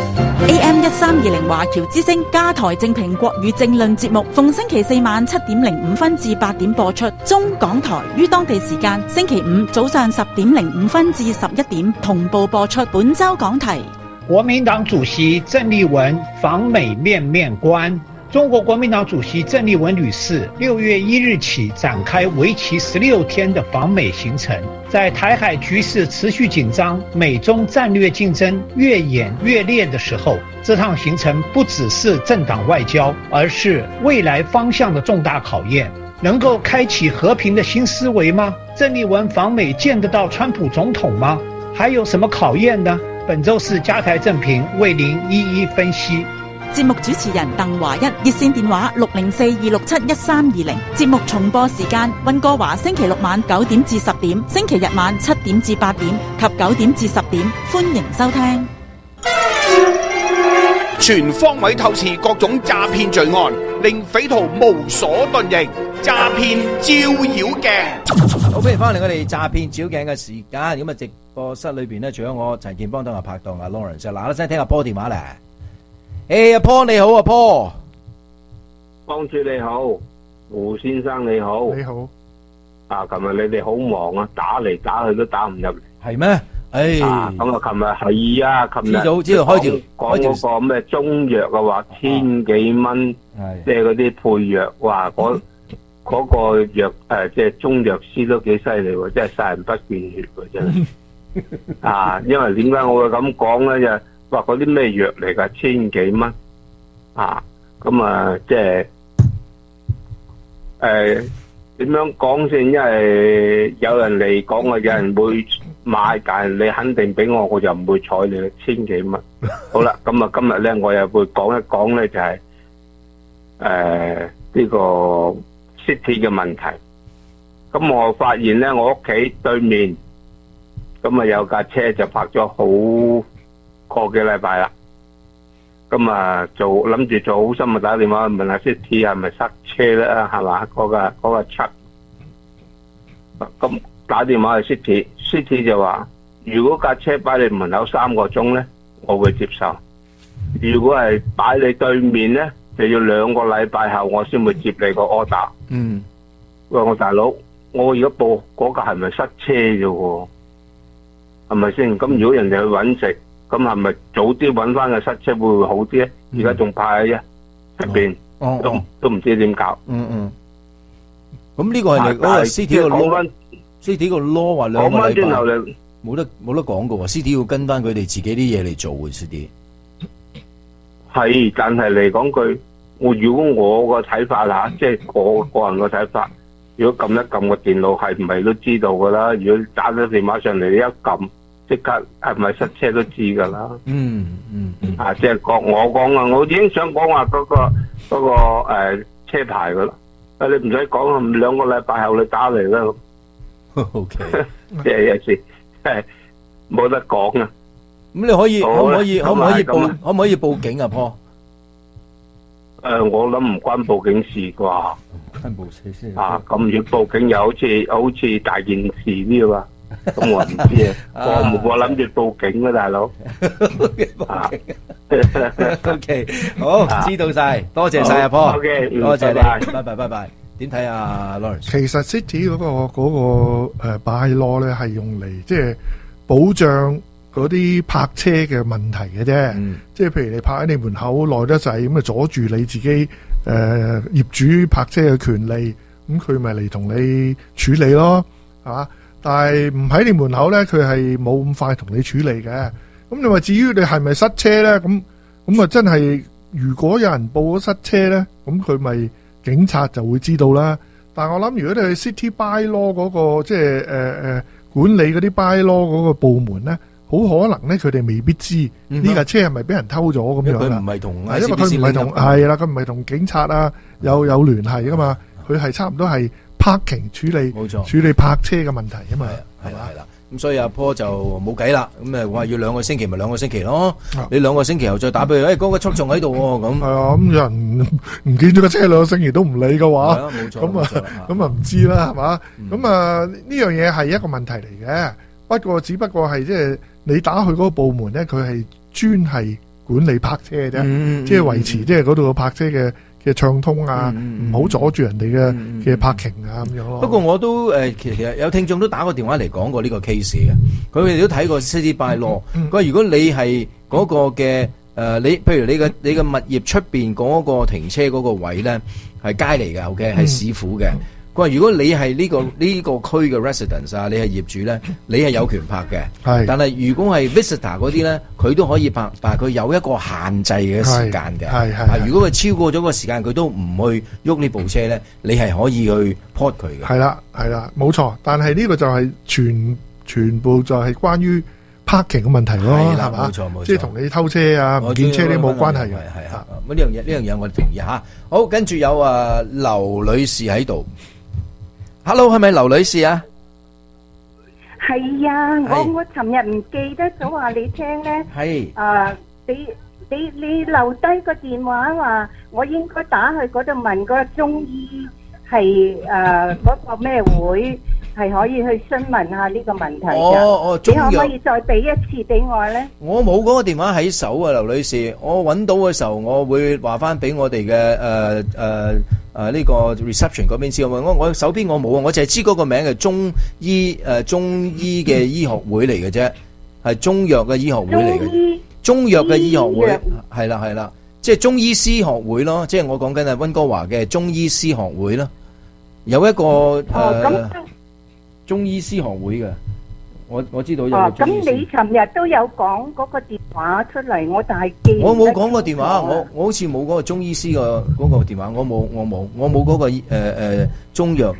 AM1320華僑之聲加台正評國語政論節目，逢星期四晚7:05至8點播出。中港台於當地時間星期五早上10:05至11點同步播出。本周講題： 國民黨主席鄭麗文訪美面面觀。中國國民黨主席鄭麗文女士6月1日起展開為期16天的訪美行程。在台海局勢持續緊張、美中戰略競爭越演越烈的時候，這趟行程不只是政黨外交，而是未來方向的重大考驗。能夠開啟和平的新思維嗎？鄭麗文訪美見得到川普總統嗎？還有什麼考驗呢？本周四加台正評為您一一分析。 節目主持人鄧華一，熱線電話604-267-1320。節目重播時間：溫哥華星期六晚9點至10點，星期日晚7點至8點及9點至10點。歡迎收聽。 全方位透視各種詐騙罪案，令匪徒無所遁形。詐騙照妖鏡。 好，歡迎翻嚟我哋詐騙照妖鏡嘅時間。咁啊，直播室裏邊咧，除咗我陳健邦同埋拍檔阿 Lawrence，嗱，聲聽阿波電話嚟。阿波你好，阿波， 幫主你好，胡先生你好， 你好。 啊，琴日你哋好忙啊，打嚟打去都打唔入嚟。 係咩？咁啊，琴日係啊，琴日知道開條講嗰個咩中藥嘅話千幾蚊，即係嗰啲配藥，哇，嗰個藥即係中藥師都幾犀利喎，真係殺人不見血喎，真係。啊，因為點解我會咁講咧？就話嗰啲咩藥嚟噶，千幾蚊啊！咁啊，即係點樣講先？因為有人嚟講啊，有人會買，但係你肯定俾我，我就唔會睬你啦。千幾蚊，好啦，咁啊，今日咧我又會講一講咧，就係呢個 City 嘅問題。咁我發現咧，我屋企對面咁啊有架車就泊咗好個幾禮拜啦，咁啊諗住做好心啊，打電話問下 City 係咪塞車咧？係嘛，嗰個七，咁打電話去 City 就話，如果架車擺你門口3個鐘咧，我會接受；如果係擺你對面咧，就要2個禮拜後我先會接你個 order。喂，我大佬，我而家報嗰架係咪塞車啫喎？係咪先？咁如果人哋去搵食，咁係咪早啲揾翻個塞車會唔會好啲咧？而家仲派喺入邊，都唔知點搞。 咁呢個係咪嗰個 City 個 law？City 個 law 話2個禮拜冇得講噶喎。City 要跟翻佢哋自己啲嘢嚟做嘅 City。 係，但係嚟講句，如果我個睇法吓，即係我個人個睇法，如果撳一撳個電腦，係唔係都知道噶啦？如果打咗電話上嚟，你一撳。即刻係咪塞車都知噶啦？即係我講啊，我已經想講話嗰個車牌噶啦。你唔使講，2個禮拜後你打嚟啦。 OK， 即係有時冇得講啊。 咁你可唔可以報警啊？坡？ 我諗唔關報警事啩。 關報事先。 咁要報警又好似大件事啲喎。咁我唔知啊，我諗住報警啊，大佬。 OK， 好，知道晒，多謝晒阿波，多謝你，拜拜。點睇啊 Lawrence？ 其實 City 嗰個bylaw 咧係用嚟即係保障嗰啲泊車嘅問題嘅啫。即係譬如你泊喺你門口耐得滯，咁啊阻住你自己業主泊車嘅權利，咁佢咪嚟同你處理咯，係嘛？但係唔喺你門口咧，佢係冇咁快同你處理嘅。咁你話至於你係咪塞車咧？咁啊真係，如果有人報咗塞車咧，咁佢咪警察就會知道啦。但係我諗，如果你去 City bylaw 嗰個即係管理嗰啲 bylaw 嗰個部門咧，好可能咧佢哋未必知呢架車係咪俾人偷咗咁樣啦。 佢唔係同， 因為佢唔係同係啦，佢唔係同警察啊有聯繫噶嘛，佢係差唔多係。parking 處理泊車嘅問題啊嘛， 係啦，咁所以阿坡就冇計啦，咁話要2個星期咪2個星期咯，你2個星期後再打俾佢，嗰個速仲喺度喎，咁係啊，咁有人唔見咗個車2個星期都唔理嘅話，咁啊唔知啦，係嘛，咁啊呢樣嘢係一個問題嚟嘅，不過只不過係即係你打去嗰個部門咧，佢係專係管理泊車嘅啫，即係維持即係嗰度嘅泊車嘅暢通啊，唔好阻住人哋嘅泊停啊咁樣咯。 不過我都其實有聽眾都打過電話嚟講過呢個 case 嘅，佢哋都睇過 City by Law。佢話如果你係嗰個嘅你譬如你嘅物業出邊嗰個停車嗰個位咧係街嚟嘅 ，OK 係市府嘅。佢話如果你係呢個區嘅 residence 啊，你係業主咧，你係有權泊嘅。係，但係如果係 visitor 嗰啲咧，佢都可以泊，但係佢有一個限制嘅時間嘅。係，如果佢超過咗個時間，佢都唔去喐呢部車咧，你係可以去 port 佢嘅。 係啦，冇錯。但係呢個就係全部就係關於 parking 嘅問題咯，係嘛？冇錯，即係同你偷車啊、唔見車啲冇關係嘅。係啊， 咁呢樣嘢我同意嚇。好，跟住有劉女士喺度。Hello， 係咪劉女士啊？ 係啊，我尋日唔記得咗話你聽咧。係。你留低個電話話，我應該打去嗰度問個中醫係嗰個咩會，係可以去詢問下呢個問題㗎。你可唔可以再俾一次俾我咧？ 我冇嗰個電話喺手啊，劉女士。我揾到嘅時候，我會話翻俾我哋嘅呢個 reception 嗰邊知。我手邊我冇啊，我淨係知嗰個名係中醫嘅醫學會嚟嘅啫，係中藥嘅醫學會嚟嘅。中藥嘅醫學會係啦，即係中醫師學會咯，即係我講緊係溫哥華嘅中醫師學會咯，有一個中醫師學會嘅，我知道有個中醫師。 咁你尋日都有講嗰個電話出嚟，我但係記唔得。 我冇講過電話，我好似冇嗰個中醫師個嗰個電話，我冇嗰個中藥。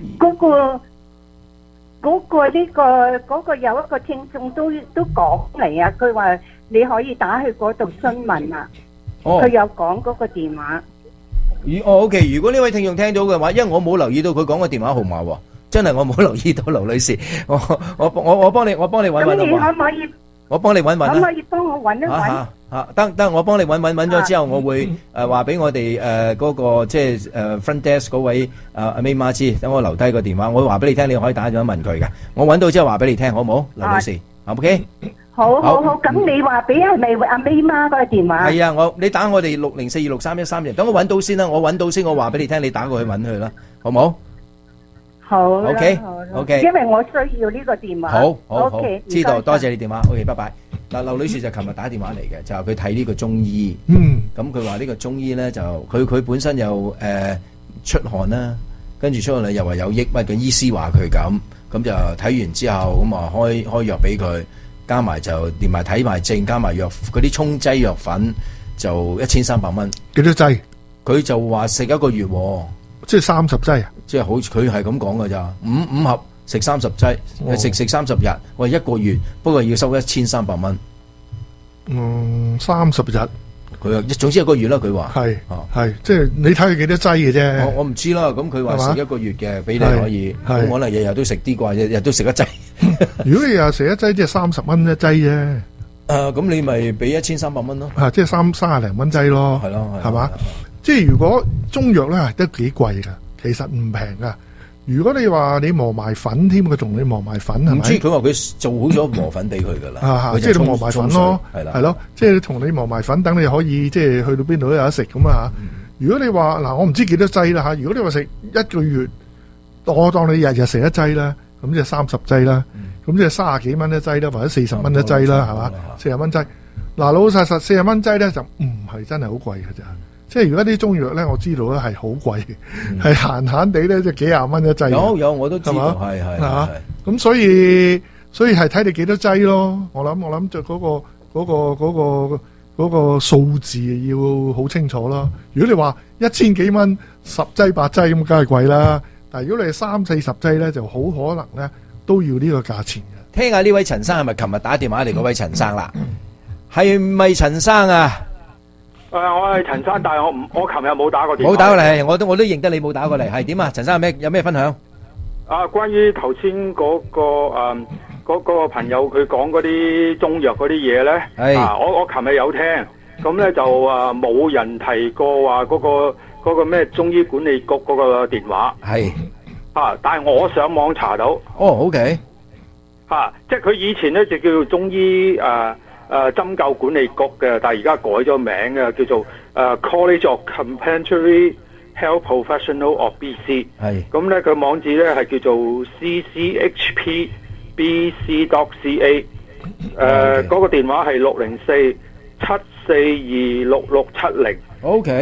嗰個有一個聽眾都講嚟啊，佢話你可以打去嗰度詢問啊。佢有講嗰個電話。OK， 如果呢位聽眾聽到嘅話，因為我冇留意到佢講個電話號碼喎，真係我冇留意到，劉女士，我幫你揾揾。咁你可唔可以？我幫你揾揾啦。可唔可以幫我揾一揾？得，我幫你揾咗之後，我會話俾我哋嗰個即係front desk 嗰位阿 May 媽知，等我留低個電話，我會話俾你聽，你可以打電話問佢嘅。我揾到之後話俾你聽，好唔好，劉女士 ？OK。好，咁你話俾係咪阿 May 媽嗰個電話？係啊，你打我哋604263130嘅，等我揾到先啦，我揾到先，我話俾你聽，你打過去揾佢啦，好唔好？好 ，OK，因為我需要呢個電話。好，知道，多謝你電話 ，OK， 拜拜。嗱，劉女士就琴日打電話嚟嘅，就係佢睇呢個中醫。咁佢話呢個中醫咧就佢本身又出汗啦，跟住出汗又話有抑鬱嘅，醫師話佢咁就睇完之後咁啊開藥俾佢，加埋就連埋睇埋症，加埋藥嗰啲沖劑藥粉就1300蚊。幾多劑？佢就話食一個月，即係30劑啊！即係好似佢係咁講㗎咋，5盒。食30劑，食30日，我一個月，不過要收1300蚊。30日，佢話總之一個月啦。佢話係，即係你睇佢幾多劑嘅啫。我唔知啦。咁佢話食一個月嘅，俾你可以，咁可能日日都食啲啩，日日都食一劑。如果你又食一劑，即係30蚊一劑啫。咁你咪俾1300蚊咯。即係30零蚊劑咯。係咯，係嘛？即係如果中藥咧都幾貴噶，其實唔平噶。如果你話你磨埋粉添，佢同你磨埋粉係咪？唔知佢話佢做好咗磨粉俾佢噶啦，即係你磨埋粉咯，係咯，即係同你磨埋粉，等你可以即係去到邊度都有得食咁啊！如果你話嗱，我唔知幾多劑啦嚇。如果你話食一個月，我當你日日食一劑啦，咁即係30劑啦，咁即係30幾蚊一劑啦，或者40蚊一劑啦，係嘛？40蚊劑。嗱，老老實實40蚊劑咧就唔係真係好貴嘅咋。即係如果啲中藥咧，我知道咧係好貴嘅，係閒閒地咧，即係幾廿蚊一劑。有我都知道，係咁所以係睇你幾多劑咯。我諗就嗰個數字要好清楚啦。如果你話1000幾蚊10劑8劑咁，梗係貴啦。但係如果你係30-40劑咧，就好可能咧都要呢個價錢嘅。聽下呢位陳生係咪琴日打電話嚟嗰位陳生啦？係咪陳生啊？ 我係陳生，但係我琴日冇打過電話。 冇打過嚟，我都認得你冇打過嚟。係點啊？陳生有咩分享？ 關於頭先嗰個朋友佢講嗰啲中藥嗰啲嘢咧，我琴日有聽，咁咧就冇人提過話嗰個咩中醫管理局嗰個電話。係但係我上網查到。OK。即係佢以前咧就叫做中醫針灸管理局嘅，但係而家改咗名嘅，叫做College of Complementary Health Professional of BC。 係。 咁咧佢網址咧係叫做 cchpbc.ca。嗰個電話係604-742-6670。 OK。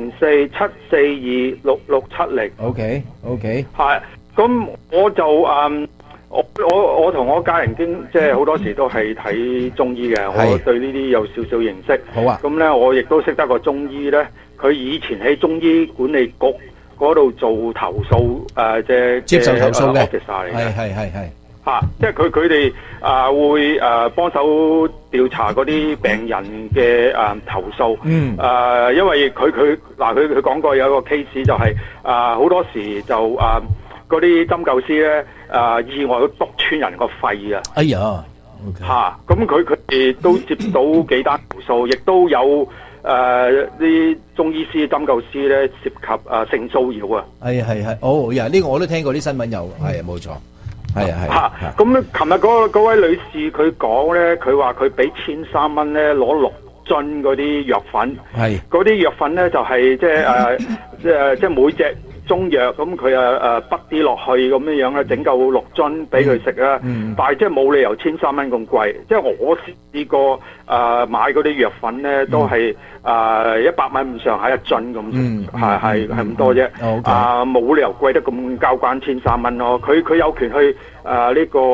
604-742-6670。 OK。 係。咁我就我同我家人即係好多時都係睇中醫嘅，我對呢啲有少少認識。 好啊。 咁咧我亦都識得個中醫咧，佢以前喺中醫管理局嗰度做投訴接受投訴嘅。 係。即係佢哋會幫手調查嗰啲病人嘅投訴。因為佢講過有一個 case 就係好多時就嗰啲針灸師咧意外都篤穿人個肺啊！ 哎呀， 咁佢哋都接到幾單投訴，亦都有啲中醫師、針灸師咧涉及性騷擾啊！ 係，呢個我都聽過啲新聞有，係冇錯。係。 咁琴日嗰位女士佢講咧，佢話佢俾1300蚊咧攞6樽嗰啲藥粉，嗰啲藥粉咧就係即係每隻中藥咁佢筆啲落去咁樣咧，整夠6樽俾佢食啦。但係即係冇理由1300蚊咁貴，即係我試過買嗰啲藥粉咧都係100蚊咁上下一樽咁，係咁多啫。冇理由貴得咁交關1300蚊咯。佢有權去呢個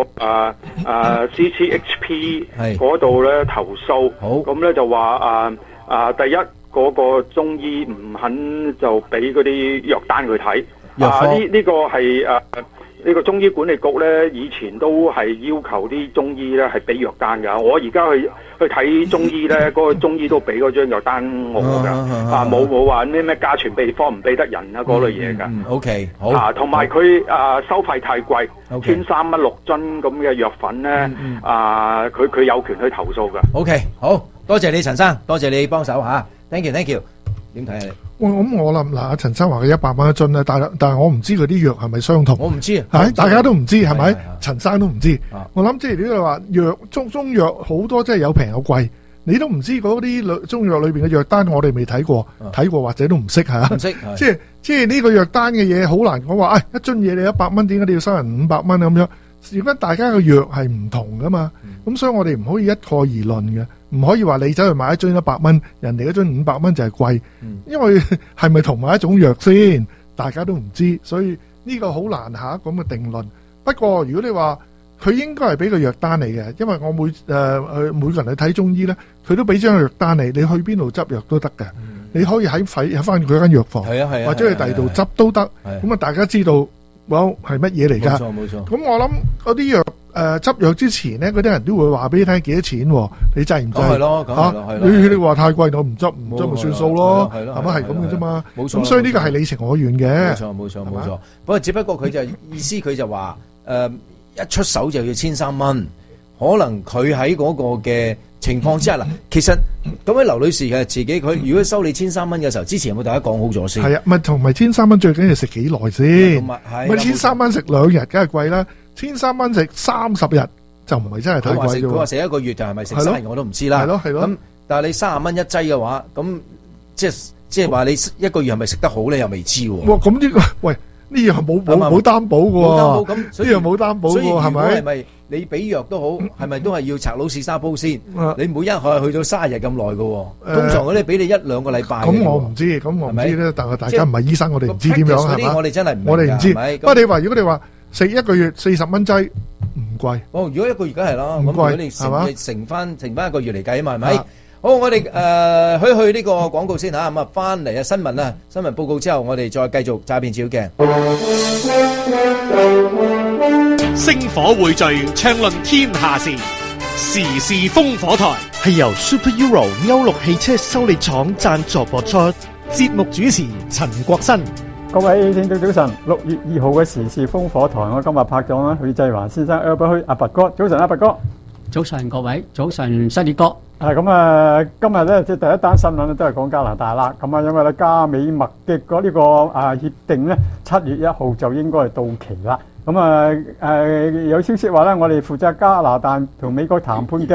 CCHP 嗰度咧投訴，咁咧就話第一。嗰個中醫唔肯就俾嗰啲藥單佢睇，呢個係呢個中醫管理局咧，以前都係要求啲中醫咧係俾藥單㗎。我而家去睇中醫咧，嗰個中醫都俾嗰張藥單我㗎，冇話咩家傳秘方唔俾得人啊嗰類嘢㗎。 OK， 好。同埋佢收費太貴，1300蚊6樽咁嘅藥粉咧，佢有權去投訴㗎。 OK， 好多謝你陳生，多謝你幫手嚇。Thank you，點睇啊你？ 我諗嗱，陳生話佢100蚊一樽咧，但係我唔知佢啲藥係咪相同。 我唔知大家都唔知係咪？陳生都唔知。我諗即係如果話藥中藥好多，即係有平有貴，你都唔知嗰啲中藥裏邊嘅藥單，我哋未睇過，或者都唔識嚇。 唔識， 即係呢個藥單嘅嘢好難講話。一樽嘢你100蚊，點解你要收人500蚊咁樣？如果大家嘅藥係唔同噶嘛，咁所以我哋唔可以一概而論嘅，唔可以話你走去買一樽100蚊，人哋一樽500蚊就係貴，因為係咪同埋一種藥先，大家都唔知，所以呢個好難下咁嘅定論。不過如果你話佢應該係俾個藥單嚟嘅，因為我每個人去睇中醫咧，佢都俾張藥單你，你去邊度執藥都得嘅，你可以喺翻佢間藥房，或者去第二度執都得，咁啊大家知道。係乜嘢嚟㗎？ 冇錯。 咁我諗嗰啲藥執藥之前咧，嗰啲人都會話俾你聽幾多錢，你制唔制？ 係咯。 你話太貴，我唔執咪算數咯。係咪係咁嘅啫嘛？冇錯。咁所以呢個係你情我願嘅。 冇錯。不過只不過佢就意思佢就話一出手就要1300蚊，可能佢喺嗰個嘅情況之下嗱，其實咁位劉女士嘅自己，佢如果收你1300蚊嘅時候，之前有冇大家講好咗先？ 係啊，咪同埋1300蚊最緊要食幾耐先？咪1300蚊食2日，梗係貴啦。1300蚊食30日就唔係真係太貴啫。 佢話食1個月就係咪食3日我都唔知啦。 係咯。 咁但係你30蚊一劑嘅話，咁即係話你1個月係咪食得好咧？又未知喎。 哇！咁呢個喂呢樣冇擔保嘅喎。咁呢樣冇擔保喎，係咪？ 係咪？你俾藥都好，係咪都係要拆佬試沙煲先？你每一可以去到30日咁耐嘅，通常嗰啲俾你1-2個禮拜。 咁我唔知咧，但係大家唔係醫生，我哋唔知點樣係嘛？ 我哋真係我哋唔知。不過你話如果你話食1個月40蚊劑唔貴。 哦，如果1個月梗係啦，咁如果你乘翻1個月嚟計啊嘛，係咪？好，我哋去呢個廣告先嚇，咁啊翻嚟新聞報告之後，我哋再繼續詐騙照鏡。 星火匯聚，暢論天下事，時事烽火台係由 Super Euro 歐陸汽車修理廠贊助播出。節目主持陳國新。 各位聽眾早晨，6月2號嘅時事烽火台，我今日拍咗許濟華先生 Albert 阿拔哥，早晨阿拔哥。 早晨各位，早晨犀利哥。 咁啊，今日咧即係第一單新聞咧都係講加拿大啦。咁啊，因為咧加美墨嘅嗰呢個協定咧7月1號就應該係到期啦。咁啊有消息話咧，我哋負責加拿大同美國談判嘅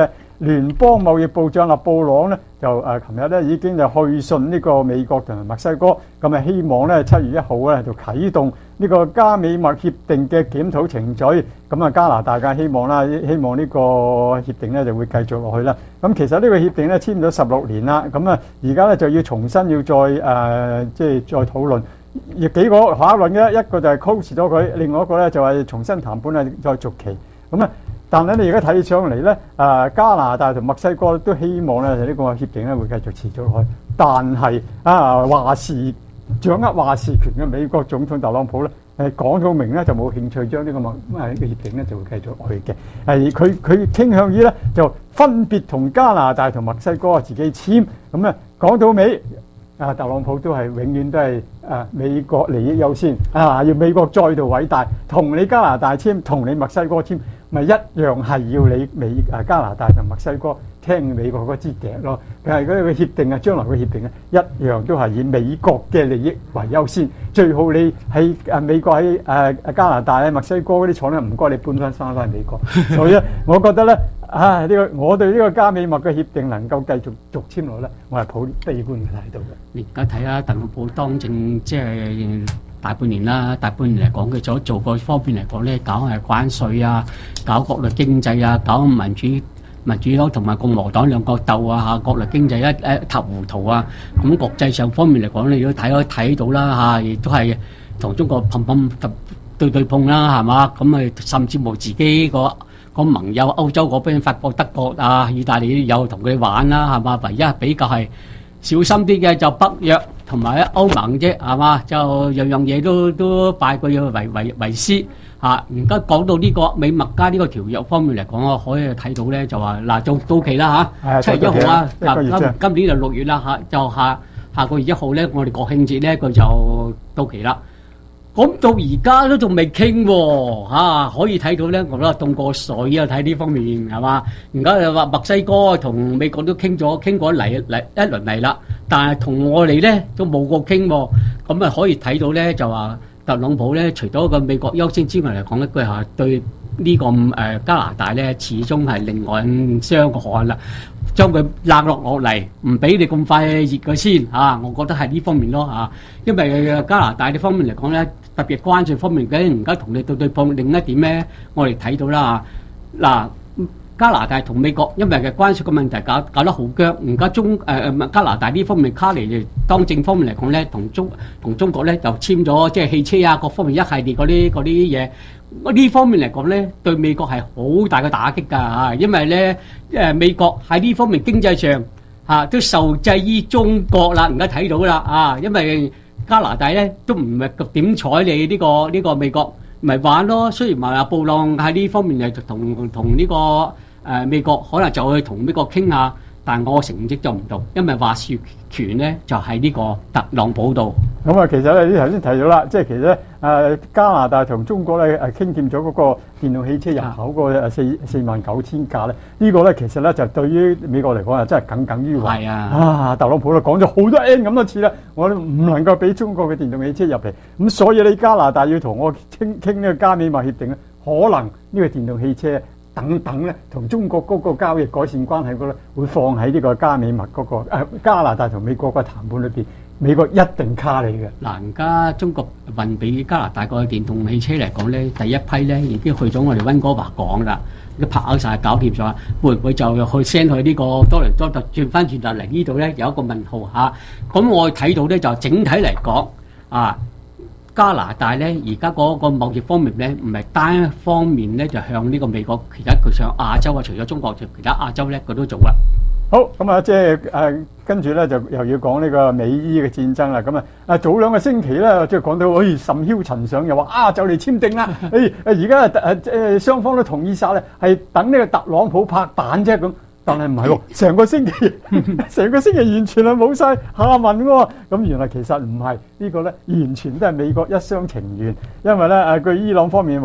聯邦貿易部長布朗咧就琴日咧已經就去信呢個美國同埋墨西哥，咁啊希望咧7月1號咧就啟動呢個加美墨協定嘅檢討程序。咁啊加拿大嘅希望啦，希望呢個協定咧就會繼續落去啦。咁其實呢個協定咧簽咗16年啦，咁啊而家咧就要重新要再即係再討論。亦幾個考慮嘅，一個就係 close 咗佢，另外一個咧就係重新談判啊，再續期。咁啊，但係你而家睇上嚟咧，加拿大同墨西哥都希望咧呢個協定咧會繼續持續落去。但係掌握話事權嘅美國總統特朗普咧，講到明咧就冇興趣將呢個協定咧就會繼續落去嘅。佢傾向於咧就分別同加拿大同墨西哥自己簽。咁啊講到尾。特朗普都係永遠都係美國利益優先要美國再度偉大，同你加拿大簽，同你墨西哥簽，咪一樣係要你加拿大同墨西哥聽美國嗰支笛咯。但係嗰個協定將來嘅協定一樣都係以美國嘅利益為優先。最好你喺美國喺加拿大墨西哥嗰啲廠咧，唔該你搬翻美國。所以我覺得咧。我對呢個加美墨嘅協定能夠繼續續簽落咧，我係抱悲觀嘅態度嘅。 你而家睇下特朗普當政即係大半年啦，大半年嚟講，佢做個方面嚟講咧，搞係關稅啊，搞國內經濟啊，搞民主黨同埋共和黨兩個鬥啊，國內經濟一塌糊塗啊。咁國際上方面嚟講，你都睇到啦亦都係同中國砰對碰啦，係嘛？咁甚至乎自己個盟友歐洲嗰邊，法國、德國意大利有同佢玩啦，係嘛？唯一比較係小心啲嘅就北約同埋歐盟啫，係嘛？就樣樣嘢都拜佢為師嚇。而家講到呢個美墨加呢個條約方面嚟講，可以睇到咧就話就到期啦嚇，7月1號啊，今年就6月啦就下個月1號咧，我哋國慶節咧佢就到期啦。咁到而家都仲未傾喎，可以睇到咧，我覺得凍過水啊！睇呢方面係嘛？而家就話墨西哥同美國都傾過嚟一輪嚟啦，但係同我哋咧都冇過傾喎。咁啊可以睇到咧，就話特朗普咧，除咗個美國優先之外嚟講一句係對呢個加拿大咧，始終係另外雙個岸啦。將佢冷落嚟，唔俾你咁快熱佢先我覺得係呢方面咯因為加拿大呢方面嚟講咧，特別關稅方面嘅，而家同你對碰。另一點咧，我哋睇到啦加拿大同美國因為嘅關稅嘅問題搞得好僵。而家加拿大呢方面卡尼當政方面嚟講咧，同中國咧就簽咗即係汽車啊各方面一系列嗰啲嘢。呢方面嚟講咧，對美國係好大嘅打擊㗎因為咧美國喺呢方面經濟上都受制於中國啦。而家睇到啦因為加拿大咧都唔係點睬你呢個美國，咪玩咯。雖然話布朗喺呢方面係同呢個美國可能就去同美國傾下，但我成績就唔到，因為話事權咧就喺呢個特朗普度。 咁其實你頭先提到啦，即係其實加拿大同中國咧傾掂咗嗰個電動汽車入口個49000架咧，呢個咧其實咧就對於美國嚟講真係耿耿於懷。係特朗普講咗好多 N 咁多次啦，我都唔能夠俾中國嘅電動汽車入嚟，咁所以你加拿大要同我傾呢個加美貿協定咧，可能呢個電動汽車等等咧，同中國嗰個交易改善關係嗰咧，會放喺呢個加美墨嗰個加拿大同美國個談判裏邊，美國一定卡你嘅。 而家中國運俾加拿大個電動汽車嚟講咧，第一批咧已經去咗我哋溫哥華港啦，都拍好晒搞掂咗，會唔會就去 send 去呢個多倫多就轉翻轉頭嚟呢度咧？有一個問號咁我睇到咧就整體嚟講加拿大咧，而家嗰個貿易方面咧，唔係單方面咧就向呢個美國，其他佢上亞洲除咗中國，其他亞洲咧佢都做啦。 好，咁即係跟住咧就又要講呢個美伊嘅戰爭啦。咁早2個星期咧，即係講到甚囂塵上，又話就嚟簽訂啦。而家雙方都同意晒咧，係等呢個特朗普拍板啫咁。但係唔係喎，成個星期完全係冇晒下文喎。咁原來其實唔係呢個咧，完全都係美國一廂情願。因為咧據伊朗方面話咧，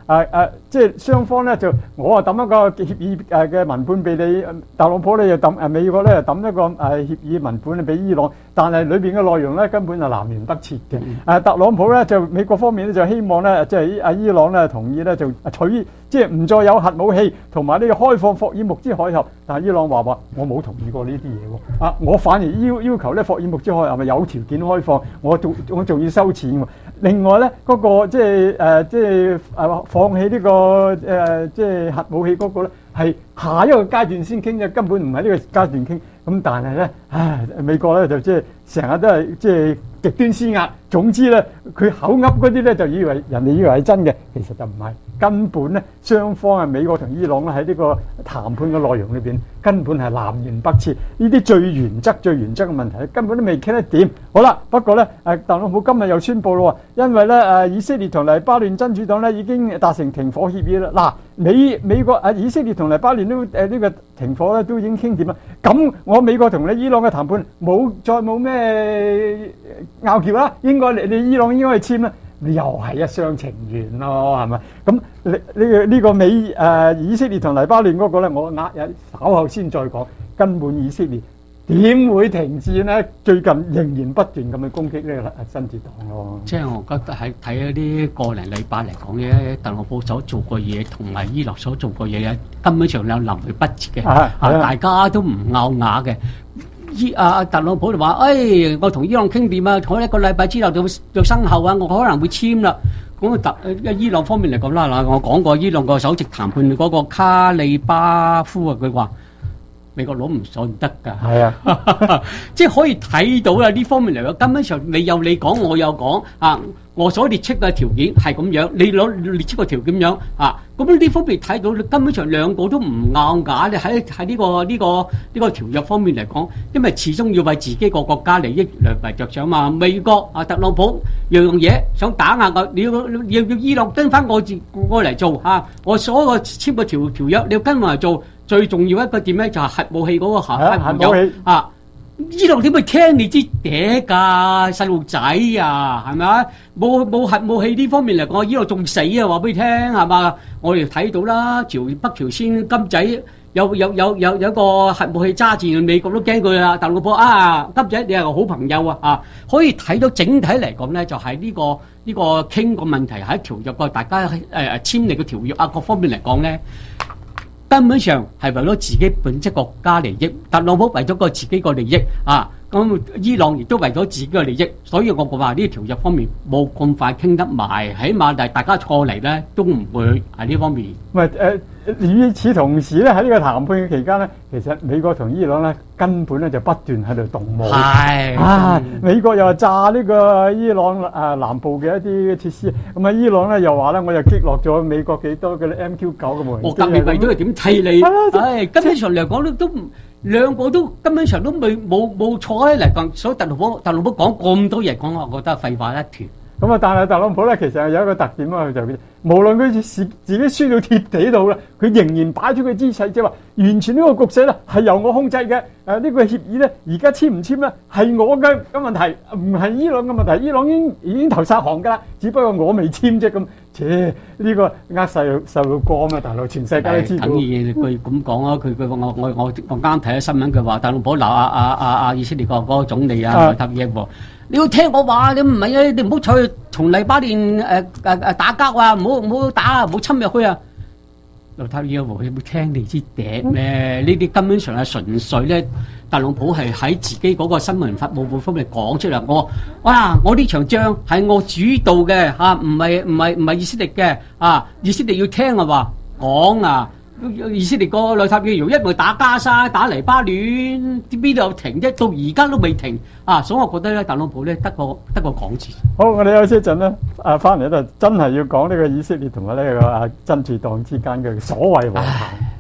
即係雙方咧就我抌一個協議嘅文本俾你，特朗普咧又抌美國咧又抌一個協議文本俾伊朗，但係裏邊嘅內容咧根本就南轅北轍嘅。特朗普咧就美國方面咧就希望咧即係伊朗咧同意咧就即係唔再有核武器同埋呢個開放霍爾木茲海峽，但係伊朗話我冇同意過呢啲嘢喎，我反而要求咧霍爾木茲海峽咪有條件開放，我仲要收錢喎。另外咧嗰個即係放棄呢個即係核武器嗰個咧係下一個階段先傾嘅，根本唔係呢個階段傾。咁但係咧，美國咧就即係成日都係即係極端施壓。總之咧，佢口噏嗰啲咧就以為人哋以為係真嘅，其實就唔係。根本咧，雙方美國同伊朗咧喺呢個談判嘅內容裏邊，根本係南轅北轍。呢啲最原則嘅問題，根本都未傾得掂。好啦，不過咧，特朗普今日又宣布咯，因為咧以色列同黎巴嫩真主黨咧已經達成停火協議啦。嗱，美國以色列同黎巴嫩都呢個停火咧都已經傾掂啦。咁我美國同你伊朗嘅談判再冇咩拗撬啦，應該你伊朗應該去簽啦。又係一廂情願咯，係咪？咁呢個以色列同黎巴嫩嗰個咧，我稍後先再講。根本以色列點會停戰呢？最近仍然不斷咁去攻擊呢個真主黨咯。 即係我覺得係睇一啲個零禮拜嚟講嘅，特朗普所做過嘢同埋伊朗所做過嘢咧，根本上有南轅北轍嘅，大家都唔拗牙嘅。特朗普就話：我同伊朗傾掂啊，我一個禮拜之後就生效啊，我可能會簽啦。咁伊朗方面嚟講啦，嗱，我講過伊朗個首席談判嗰個卡里巴夫啊，佢話美國佬唔信得㗎。係啊，即係可以睇到啦，呢方面嚟講，根本上你有你講，我有講啊。我所列出嘅條件係咁樣，你列出個條件咁樣啊，咁呢方面睇到，根本上兩個都唔拗牙。你喺呢個條約方面嚟講，因為始終要為自己個國家利益嚟着想嘛。美國特朗普樣嘢想打壓我，你要伊朗跟翻我嚟做嚇，我所有簽個條約你要跟我嚟做。最重要一個點咧就係核武器嗰個核武器啊！伊朗點會聽你支嗲㗎細路仔啊？係咪啊？冇核武器呢方面嚟講，伊朗仲死啊！話俾你聽係嘛？我哋睇到啦，北朝鮮金仔有個核武器揸住，美國都驚佢啦。特朗普金仔你係個好朋友啊！可以睇到整體嚟講咧，就係呢個傾個問題喺條約個大家簽訂個條約各方面嚟講咧。根本上係為咗自己本質國家利益，特朗普為咗個自己個利益咁伊朗亦都為咗自己嘅利益，所以我話呢條約方面冇咁快傾得埋，起碼大家錯嚟咧都唔會喺呢方面。 與此同時咧，喺呢個談判嘅期間咧，其實美國同伊朗咧根本咧就不斷喺度動武。美國又炸呢個伊朗南部嘅一啲設施，咁伊朗咧又話咧，我又擊落咗美國幾多嘅 MQ9嘅無人機。我特別為咗係點替你？根本上嚟講都兩個都根本上都冇錯嚟講，所以特朗普講咁多嘢講，我覺得廢話一團。咁但係特朗普咧，其實有一個特點啊，佢就無論佢自己輸到貼地度啦，佢仍然擺出個姿勢，即係話完全呢個局勢咧係由我控制嘅。呢個協議咧，而家簽唔簽咧係我嘅問題，唔係伊朗嘅問題。伊朗已經投晒行㗎啦，只不過我未簽啫咁。呢個細路哥啊嘛，大佬全世界都知道。等於佢咁講啊，我啱睇咗新聞，佢話特朗普鬧以色列嗰個總理內塔尼亞胡，你要聽我話，你唔係啊，你唔好再同黎巴嫩打交啊，唔好打啊，唔好侵入去啊。內塔尼亞胡有冇聽你支笛咧？呢啲根本上係純粹咧。特朗普係喺自己嗰個新聞發佈會方面講出嚟，我呢場仗係我主導嘅唔係以色列嘅以色列要聽我話講以色列個內塔尼亞胡一路打加沙打黎巴嫩，邊度有停啫？到而家都未停所以我覺得咧，特朗普咧得個講字。好，我哋休息一陣咧，翻嚟咧真係要講呢個以色列同埋呢個真主黨之間嘅所謂和談。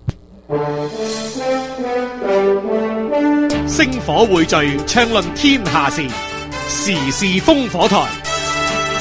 星火匯聚，暢論天下事，時事烽火台。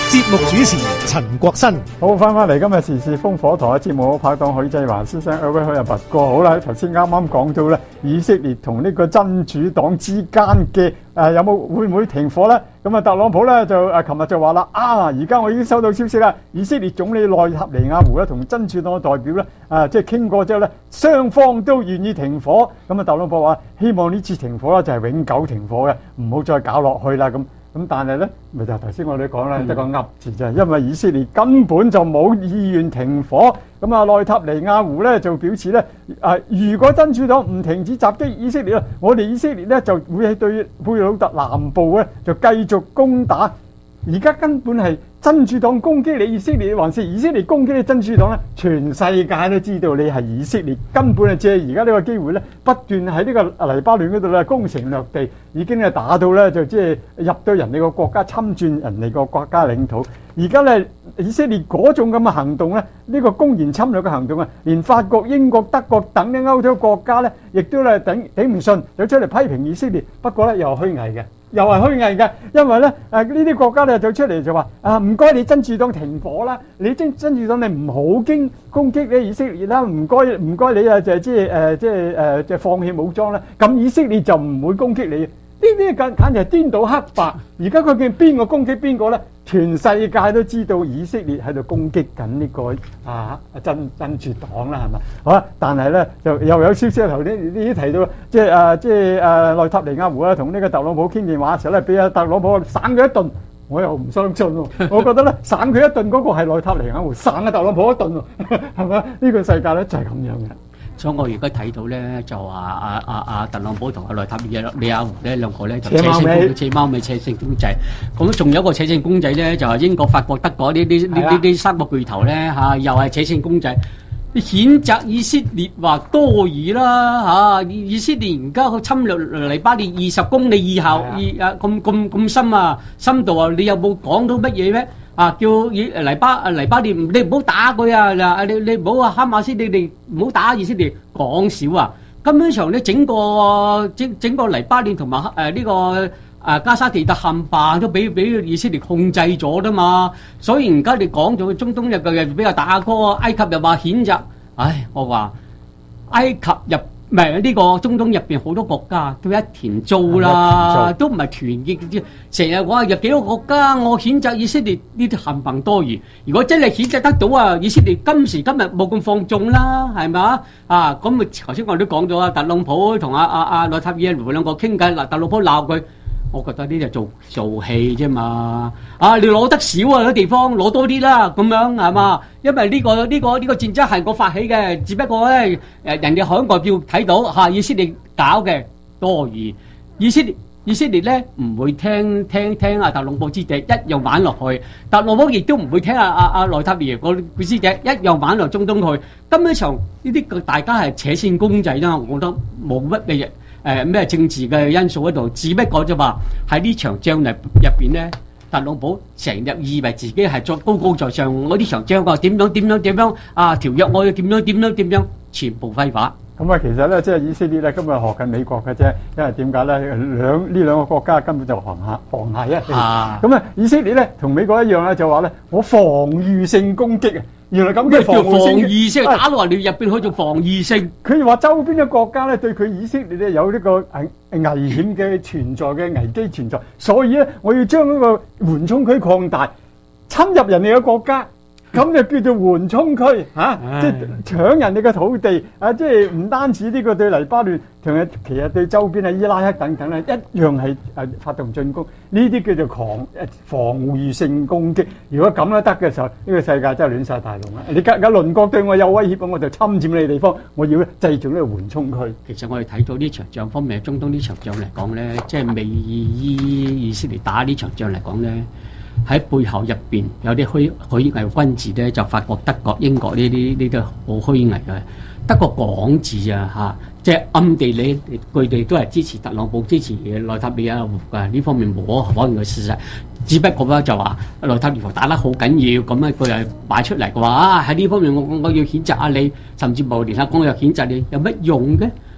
節目主持陳國新。 好，翻嚟今日時事風火台嘅節目，拍檔許濟華先生，各位好啊，拔哥好啦。頭先啱啱講到咧，以色列同呢個真主黨之間嘅有冇會唔會停火咧？咁啊，特朗普咧就琴日就話啦，而家我已經收到消息啦，以色列總理內塔尼亞胡咧同真主黨嘅代表咧即係傾過之後咧，雙方都願意停火。咁啊，特朗普話希望呢次停火咧就係永久停火嘅，唔好再搞落去啦咁。咁但係咧，咪就頭先我哋講啦，得個噏字啫，因為以色列根本就冇意願停火。咁啊，內塔尼亞胡咧就表示咧，如果真主黨唔停止襲擊以色列，我哋以色列咧就會係對貝魯特南部咧就繼續攻打。而家根本係真主黨攻擊你以色列，還是以色列攻擊你真主黨咧？全世界都知道你係以色列，根本係借而家呢個機會咧，不斷喺呢個黎巴嫩嗰度咧攻城略地，已經係打到咧就即係入到人哋個國家，侵佔人哋個國家領土。而家咧以色列嗰種咁嘅行動咧，呢個公然侵略嘅行動啊，連法國、英國、德國等嘅歐洲國家咧，亦都咧頂唔順，就出嚟批評以色列。不過咧又係虛偽嘅。又係虛偽嘅，因為咧呢啲國家咧就出嚟就話唔該你真主黨停火啦，你真主黨你唔好攻擊你以色列啦，唔該你啊就係即係放棄武裝啦，咁以色列就唔會攻擊你。呢啲簡直係顛倒黑白。而家佢見邊個攻擊邊個咧？全世界都知道以色列喺度攻擊緊呢個真主黨啦，係咪？好啦，但係咧就又有消息頭先你提到，即係內塔尼亞胡同呢個特朗普傾電話嘅時候咧，俾阿特朗普省佢一頓，我又唔相信喎。我覺得咧省佢一頓嗰個係內塔尼亞胡，省阿特朗普一頓喎，係咪？呢個世界咧就係咁樣嘅。 所以我而家睇到咧，就話特朗普同內塔尼亞胡咧兩個咧就扯貓尾扯成公仔。咁仲有一個扯成公仔咧，就係英國、法國、德國呢三個巨頭咧又係扯成公仔。譴責以色列話多餘啦以色列而家去侵略黎巴嫩20公里以後，咁深深度啊！你有冇講到乜嘢咩？叫黎巴嫩你唔好打佢啊！你唔好哈馬斯，你哋唔好打以色列，講少啊！根本上咧整個黎巴嫩同埋呢個加沙地帶冚唪都俾以色列控制咗啦嘛，所以而家你講咗中東又比較大哥，埃及又話譴責，我話埃及呢個中東入邊好多國家都一團糟啦，都唔係團結，成日話有幾個國家我譴責以色列呢啲冚唪多餘。如果真係譴責得到以色列今時今日冇咁放縱啦，係咪咁頭先我都講咗特朗普同內塔尼亞胡兩個傾偈，特朗普鬧佢。我覺得呢啲係做戲啫嘛，你攞得少啲地方攞多啲啦，咁樣係嘛？因為呢個戰爭係我發起嘅，只不過咧人哋喺外表睇到以色列搞嘅多餘，以色列咧唔會聽特朗普之敵，一樣玩落去。特朗普亦都唔會聽內塔尼亞胡個之敵，一樣玩落中東去。根本上呢啲大家係扯線公仔啦，我覺得冇乜嘅嘢。咩政治嘅因素喺度，只不過就話喺呢場仗入邊咧，特朗普成日以為自己係作高高在上，我呢場仗點樣條約我要點樣，全部揮發。 咁其實咧，即係以色列咧，今日學緊美國嘅啫，因為點解咧？呢兩個國家根本就沆瀣一氣。咁以色列咧同美國一樣咧，就話咧我防禦性攻擊啊！原來咁嘅防禦性打落嚟入邊去做防禦性。 佢話周邊嘅國家咧對佢以色列咧有呢個危險嘅存在嘅危機存在，所以咧我要將嗰個緩衝區擴大，侵入人哋嘅國家。咁就叫做緩衝區即係搶人哋嘅土地即係唔單止呢個對黎巴嫩，同埋其實對周邊伊拉克等等咧，一樣係發動進攻。呢啲叫做防禦性攻擊。如果咁都得嘅時候，呢個世界真係亂晒大龍啦！你隔鄰國對我有威脅，我就侵佔你嘅地方，我要製造呢個緩衝區。 其實我哋睇到呢場仗方面，中東呢場仗嚟講咧，即係未以色列打呢場仗嚟講咧。喺背後入邊有啲虛偽軍字咧，就法國、德國、英國呢啲好虛偽嘅。德國講字即係暗地裏佢哋都係支持特朗普、支持內塔尼亞胡嘅，呢方面冇可能嘅事實。只不過咧就話內塔尼亞胡打得好緊要，咁咧佢又擺出嚟嘅話喺呢方面我要譴責你，甚至無連下講又譴責你，有乜用嘅？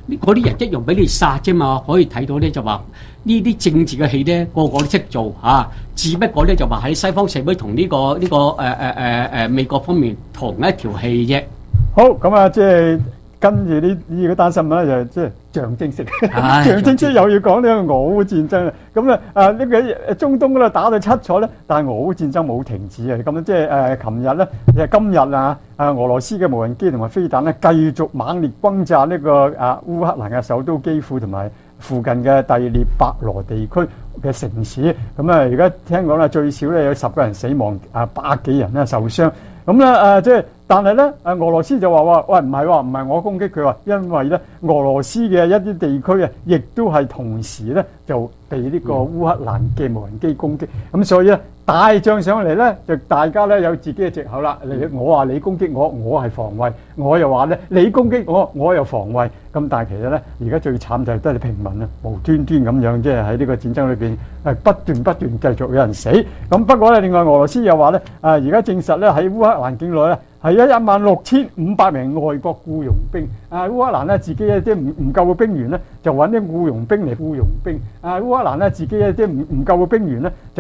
嗰啲人一樣俾你殺啫嘛。可以睇到咧就話呢啲政治嘅戲咧，個個都識做嚇，只不過咧就話喺西方社會同呢個美國方面同一條戲啫。 好，咁啊，即係跟住呢個單新聞咧，就即係象徵式，象徵式又要講呢個俄烏戰爭啦。咁啊呢個中東嗰度打到七彩咧，但係俄烏戰爭冇停止啊。咁即係琴日咧，今日啊，俄羅斯嘅無人機同埋飛彈咧，繼續猛烈轟炸呢個烏克蘭嘅首都基輔同埋附近嘅第聶伯羅地區嘅城市。咁啊，而家聽講啦，最少咧有10個人死亡，100幾人咧受傷。咁咧即係。但係咧，俄羅斯就話喂，唔係我攻擊佢，話因為咧俄羅斯嘅一啲地區啊，亦都係同時咧就被呢個烏克蘭嘅無人機攻擊，咁所以咧大仗上嚟咧，就大家咧有自己嘅藉口啦。我話你攻擊我，我係防衛；我又話咧你攻擊我，我又防衛。咁但係其實咧，而家最慘就係都係平民啊，無端端咁樣即係喺呢個戰爭裏邊不斷繼續有人死。咁不過咧，另外俄羅斯又話咧而家證實咧喺烏克蘭境內咧。係16500名外國僱傭兵，烏克蘭咧自己即係唔夠嘅兵員咧，就揾啲僱傭兵嚟僱傭兵，烏克蘭咧自己即係唔夠嘅兵員咧。